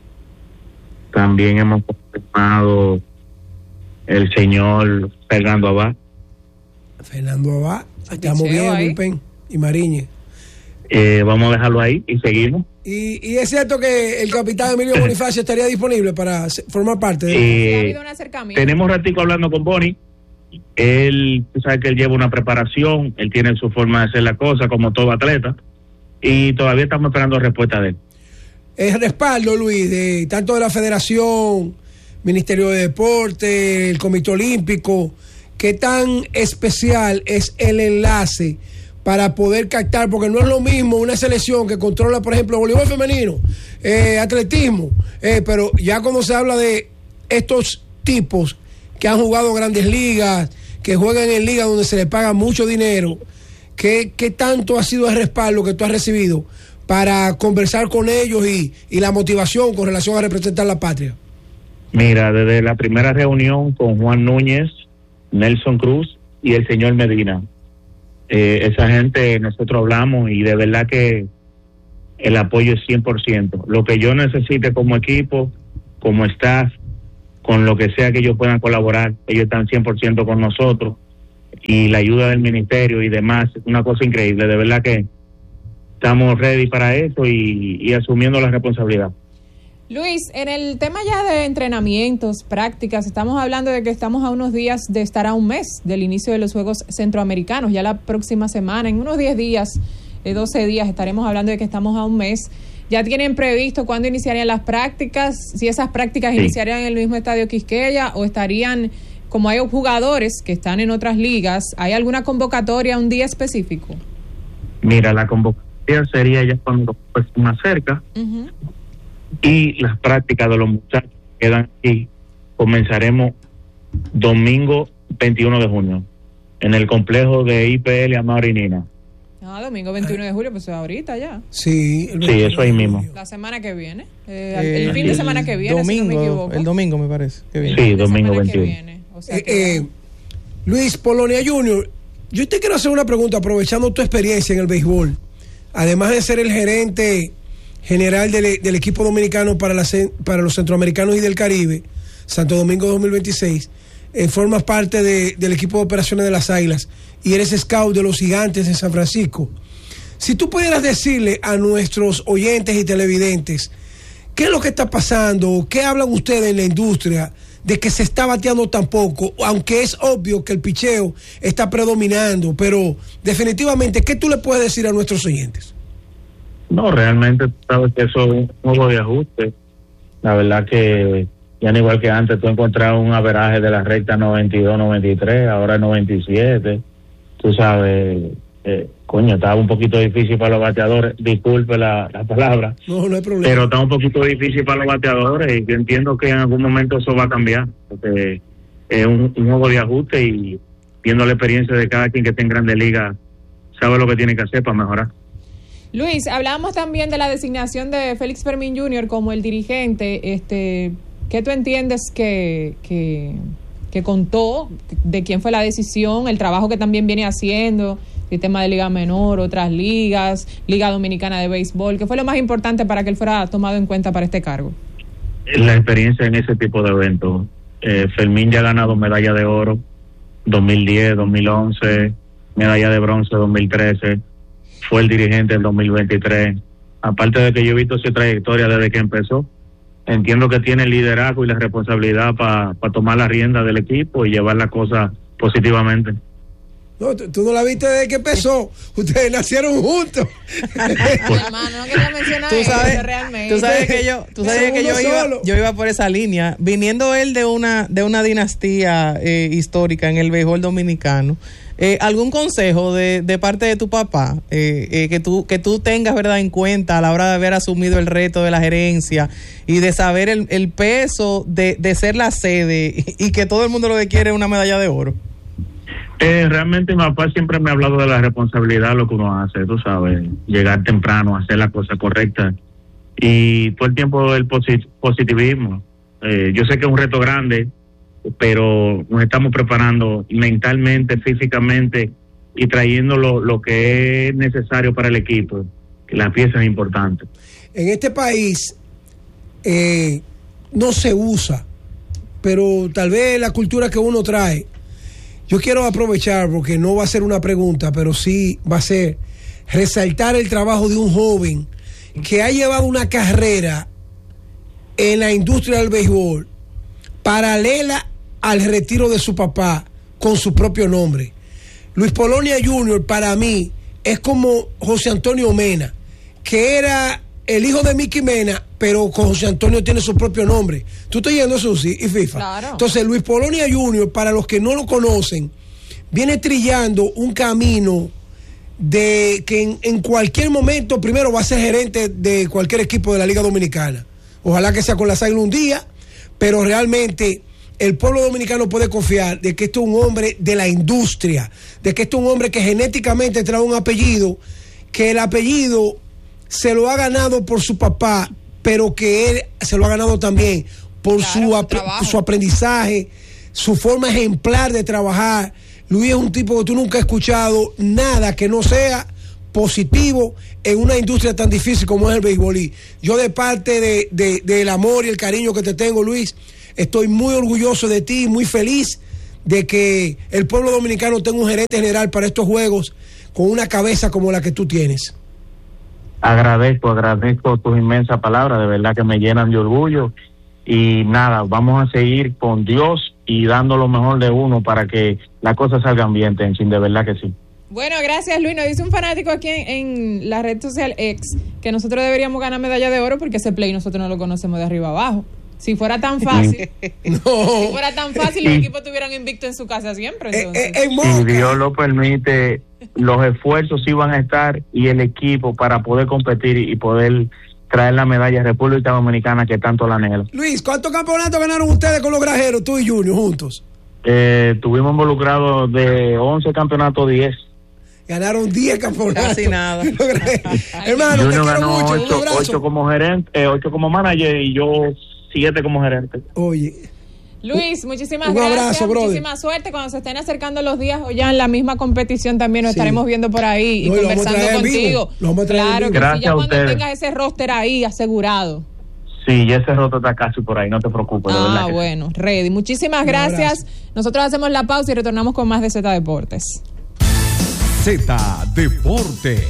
También hemos confirmado el señor Fernando Abad. Fernando Abad, estamos bien, Pen y Mariñez. Eh, vamos a dejarlo ahí y seguimos. Y, y es cierto que el capitán Emilio Bonifacio estaría disponible para formar parte de eh, ha habido un acercamiento. Tenemos ratico hablando con Boni. Él, tú sabes que él lleva una preparación, él tiene su forma de hacer la cosa como todo atleta, y todavía estamos esperando respuesta de él. El respaldo, Luis, de tanto de la federación Ministerio de Deporte, el Comité Olímpico, ¿qué tan especial es el enlace para poder captar? Porque no es lo mismo una selección que controla, por ejemplo, voleibol femenino, eh, atletismo, eh, pero ya cuando se habla de estos tipos que han jugado grandes ligas, que juegan en ligas donde se les paga mucho dinero, ¿qué, qué tanto ha sido el respaldo que tú has recibido para conversar con ellos y, y la motivación con relación a representar la patria? Mira, desde la primera reunión con Juan Núñez, Nelson Cruz y el señor Medina, eh, esa gente, nosotros hablamos y de verdad que el apoyo es cien por ciento. Lo que yo necesite como equipo, como staff, con lo que sea que ellos puedan colaborar, ellos están cien por ciento con nosotros, y la ayuda del ministerio y demás, es una cosa increíble, de verdad que estamos ready para eso y, y asumiendo la responsabilidad. Luis, en el tema ya de entrenamientos, prácticas, estamos hablando de que estamos a unos días de estar a un mes del inicio de los Juegos Centroamericanos, ya la próxima semana, en unos diez días, eh, doce días, estaremos hablando de que estamos a un mes. ¿Ya tienen previsto cuándo iniciarían las prácticas? Si esas prácticas sí. iniciarían en el mismo estadio Quisqueya o estarían, como hay jugadores que están en otras ligas, ¿hay alguna convocatoria un día específico? Mira, la convocatoria sería ya cuando pues más cerca, uh-huh. y las prácticas de los muchachos que quedan aquí comenzaremos domingo veintiuno de junio en el complejo de I P L Amarinina. Ah, domingo veintiuno de julio, pues ahorita ya. Sí, el sí, eso ahí mismo. La semana que viene. Eh, eh, el fin de semana que viene, domingo, si no me equivoco. El domingo me parece. Que viene. Sí, domingo veintiuno. O sea eh, eh, Luis Polonia junior, yo te quiero hacer una pregunta aprovechando tu experiencia en el béisbol. Además de ser el gerente general del, del equipo dominicano para, la, para los centroamericanos y del Caribe, Santo Domingo dos mil veintiséis, eh, formas parte de, del equipo de operaciones de las Águilas y eres scout de los Gigantes de San Francisco. Si tú pudieras decirle a nuestros oyentes y televidentes qué es lo que está pasando, qué hablan ustedes en la industria de que se está bateando tan poco, aunque es obvio que el picheo está predominando, pero definitivamente, ¿qué tú le puedes decir a nuestros oyentes? No, realmente sabes que eso es un juego de ajuste. La verdad que ya no igual que antes, tú encontrabas un averaje de la recta noventa y dos, noventa y tres, ahora noventa y siete. Tú sabes, eh, coño, estaba un poquito difícil para los bateadores. Disculpe la, la palabra. No, no hay problema. Pero está un poquito difícil para los bateadores y yo entiendo que en algún momento eso va a cambiar. Porque es un, un juego de ajuste y viendo la experiencia de cada quien que esté en Grandes Ligas, sabe lo que tiene que hacer para mejorar. Luis, hablábamos también de la designación de Félix Fermín junior como el dirigente. Este, ¿qué tú entiendes que, que, que contó? ¿De quién fue la decisión? El trabajo que también viene haciendo, sistema de liga menor, otras ligas, Liga Dominicana de Béisbol. ¿Qué fue lo más importante para que él fuera tomado en cuenta para este cargo? La experiencia en ese tipo de eventos. Eh, Fermín ya ha ganado medalla de oro dos mil diez, dos mil once, medalla de bronce dos mil trece. Fue el dirigente del dos mil veintitrés. Aparte de que yo he visto su trayectoria desde que empezó, entiendo que tiene el liderazgo y la responsabilidad para pa tomar la rienda del equipo y llevar la cosa positivamente. No, tú, tú no la viste desde que empezó. Ustedes nacieron juntos. Pues, hermano, no quería mencionar tú sabes, eso realmente. Tú sabes que yo, tú sabes que yo iba, yo iba por esa línea, viniendo él de una de una dinastía eh, histórica en el béisbol dominicano. Eh, ¿Algún consejo de, de parte de tu papá eh, eh, que tú que tú tengas, verdad, en cuenta a la hora de haber asumido el reto de la gerencia y de saber el, el peso de, de ser la sede y, y que todo el mundo lo que quiere es una medalla de oro? Eh, realmente mi papá siempre me ha hablado de la responsabilidad de lo que uno hace, tú sabes, llegar temprano, hacer la cosa correcta y todo el tiempo el posit- positivismo. Eh, yo sé que es un reto grande, pero nos estamos preparando mentalmente, físicamente y trayendo lo, lo que es necesario para el equipo, que la pieza es importante. En este país eh, no se usa, pero tal vez la cultura que uno trae. Yo quiero aprovechar, porque no va a ser una pregunta, pero sí va a ser resaltar el trabajo de un joven que ha llevado una carrera en la industria del béisbol paralela al retiro de su papá con su propio nombre. Luis Polonia junior para mí es como José Antonio Mena, que era el hijo de Mickey Mena, pero con José Antonio tiene su propio nombre. Tú estás yendo, Susi y FIFA. Claro. Entonces, Luis Polonia junior, para los que no lo conocen, viene trillando un camino de que en, en cualquier momento, primero va a ser gerente de cualquier equipo de la Liga Dominicana. Ojalá que sea con las Águilas un día, pero realmente el pueblo dominicano puede confiar de que esto es un hombre de la industria, de que esto es un hombre que genéticamente trae un apellido, que el apellido se lo ha ganado por su papá, pero que él se lo ha ganado también por claro, su, ap- su aprendizaje, su forma ejemplar de trabajar. Luis es un tipo que tú nunca has escuchado nada que no sea positivo en una industria tan difícil como es el béisbol. Y yo, de parte de, de, del amor y el cariño que te tengo, Luis, estoy muy orgulloso de ti, muy feliz de que el pueblo dominicano tenga un gerente general para estos juegos con una cabeza como la que tú tienes. Agradezco, agradezco tus inmensas palabras, de verdad que me llenan de orgullo. Y nada, vamos a seguir con Dios y dando lo mejor de uno para que las cosas salgan bien, Tenchin, de verdad que sí. Bueno, gracias, Luis. Nos dice un fanático aquí en, en la red social X que nosotros deberíamos ganar medalla de oro porque ese play nosotros no lo conocemos de arriba abajo. Si fuera tan fácil, no. si fuera tan fácil, los equipos estuvieran invictos en su casa siempre. Entonces. Eh, eh, si Dios lo permite, los esfuerzos sí van a estar y el equipo para poder competir y poder traer la medalla a República Dominicana que tanto la anhela. Luis, ¿cuántos campeonatos ganaron ustedes con los Grajeros, tú y Junior, juntos? Eh, tuvimos involucrados de once campeonatos, diez. Ganaron diez campeonatos. Casi nada. Hermano, Junior te quiero ganó mucho. ocho, ocho como gerente, eh, ocho como manager y yo siete como gerente. Oye. Luis, muchísimas un gracias, abrazo, muchísima suerte. Cuando se estén acercando los días o ya en la misma competición también nos sí. estaremos viendo por ahí y no, conversando contigo. Claro que gracias sí, ya a cuando ustedes. tengas ese roster ahí asegurado. Sí, y ese roster está casi por ahí, no te preocupes. Ah, de verdad bueno, sí. ready. Muchísimas gracias. Nosotros hacemos la pausa y retornamos con más de Z Deportes. Z Deportes.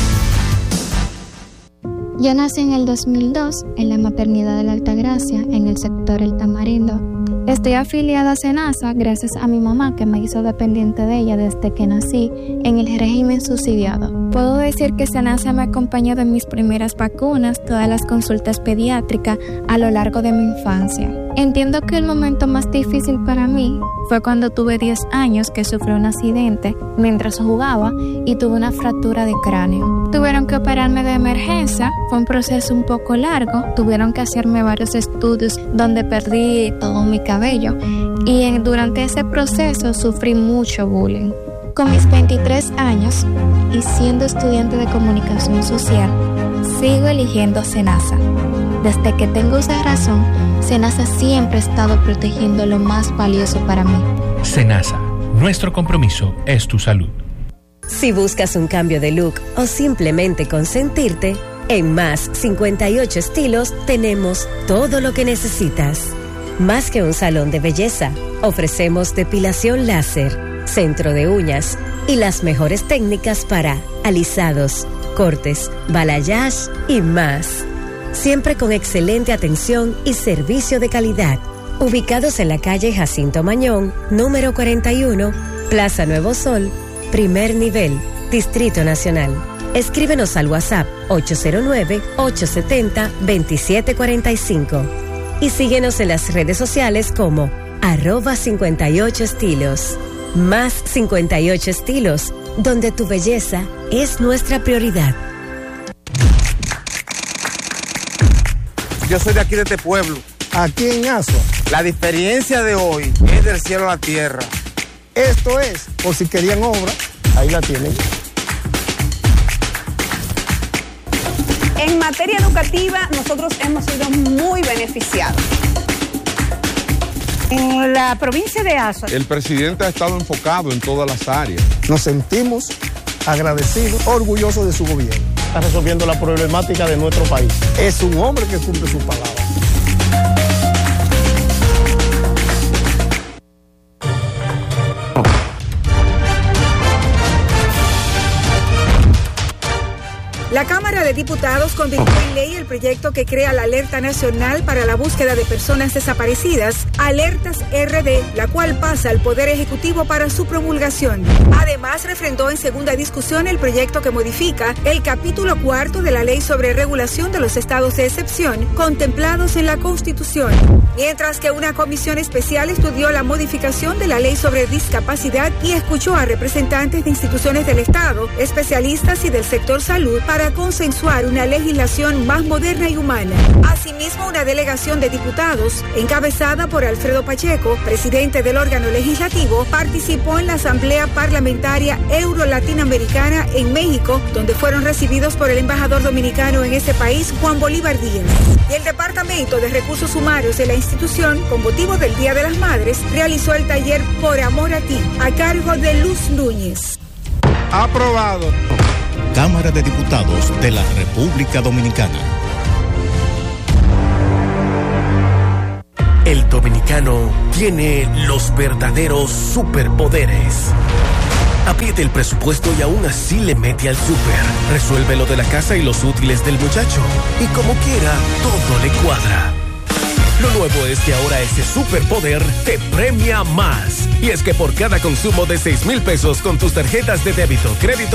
Yo nací en el dos mil dos en la maternidad de la Altagracia, en el sector El Tamarindo. Estoy afiliada a SENASA gracias a mi mamá, que me hizo dependiente de ella desde que nací en el régimen subsidiado. Puedo decir que SENASA me acompañó de mis primeras vacunas, todas las consultas pediátricas a lo largo de mi infancia. Entiendo que el momento más difícil para mí fue cuando tuve diez años, que sufrí un accidente mientras jugaba y tuve una fractura de cráneo. Tuvieron que operarme de emergencia, fue un proceso un poco largo, tuvieron que hacerme varios estudios donde perdí todo mi cabello y en, durante ese proceso sufrí mucho bullying. Con mis veintitrés años y siendo estudiante de comunicación social, sigo eligiendo SENASA. Desde que tengo esa razón, SENASA siempre ha estado protegiendo lo más valioso para mí. SENASA, nuestro compromiso es tu salud. Si buscas un cambio de look o simplemente consentirte, en Más cincuenta y ocho Estilos tenemos todo lo que necesitas. Más que un salón de belleza, ofrecemos depilación láser, centro de uñas y las mejores técnicas para alisados, cortes, balayage y más. Siempre con excelente atención y servicio de calidad. Ubicados en la calle Jacinto Mañón, número cuarenta y uno, Plaza Nuevo Sol, primer nivel, Distrito Nacional. Escríbenos al WhatsApp ocho cero nueve, ocho siete cero, dos siete cuatro cinco y síguenos en las redes sociales como arroba cincuenta y ocho estilos. Más cincuenta y ocho Estilos, donde tu belleza es nuestra prioridad. Yo soy de aquí, de este pueblo. Aquí en Asua. La diferencia de hoy es del cielo a la tierra. Esto es, por si querían obra, ahí la tienen. En materia educativa, nosotros hemos sido muy beneficiados. En la provincia de Asua, el presidente ha estado enfocado en todas las áreas. Nos sentimos agradecidos, orgullosos de su gobierno. Está resolviendo la problemática de nuestro país. Es un hombre que cumple su palabra. La Cámara de Diputados convirtió en ley el proyecto que crea la Alerta Nacional para la Búsqueda de Personas Desaparecidas, Alertas R D, la cual pasa al Poder Ejecutivo para su promulgación. Además, refrendó en segunda discusión el proyecto que modifica el capítulo cuarto de la Ley sobre Regulación de los Estados de Excepción, contemplados en la Constitución. Mientras que una comisión especial estudió la modificación de la Ley sobre Discapacidad y escuchó a representantes de instituciones del Estado, especialistas y del sector salud para consensuar una legislación más moderna y humana. Asimismo, una delegación de diputados, encabezada por Alfredo Pacheco, presidente del órgano legislativo, participó en la Asamblea Parlamentaria Euro-Latinoamericana en México, donde fueron recibidos por el embajador dominicano en ese país, Juan Bolívar Díaz. Y el Departamento de Recursos Humanos de la institución, con motivo del Día de las Madres, realizó el taller Por Amor a Ti, a cargo de Luz Núñez. Aprobado. Cámara de Diputados de la República Dominicana. El dominicano tiene los verdaderos superpoderes. Apriete el presupuesto y aún así le mete al súper. Resuelve lo de la casa y los útiles del muchacho. Y como quiera, todo le cuadra. Lo nuevo es que ahora ese superpoder te premia más. Y es que por cada consumo de seis mil pesos con tus tarjetas de débito, crédito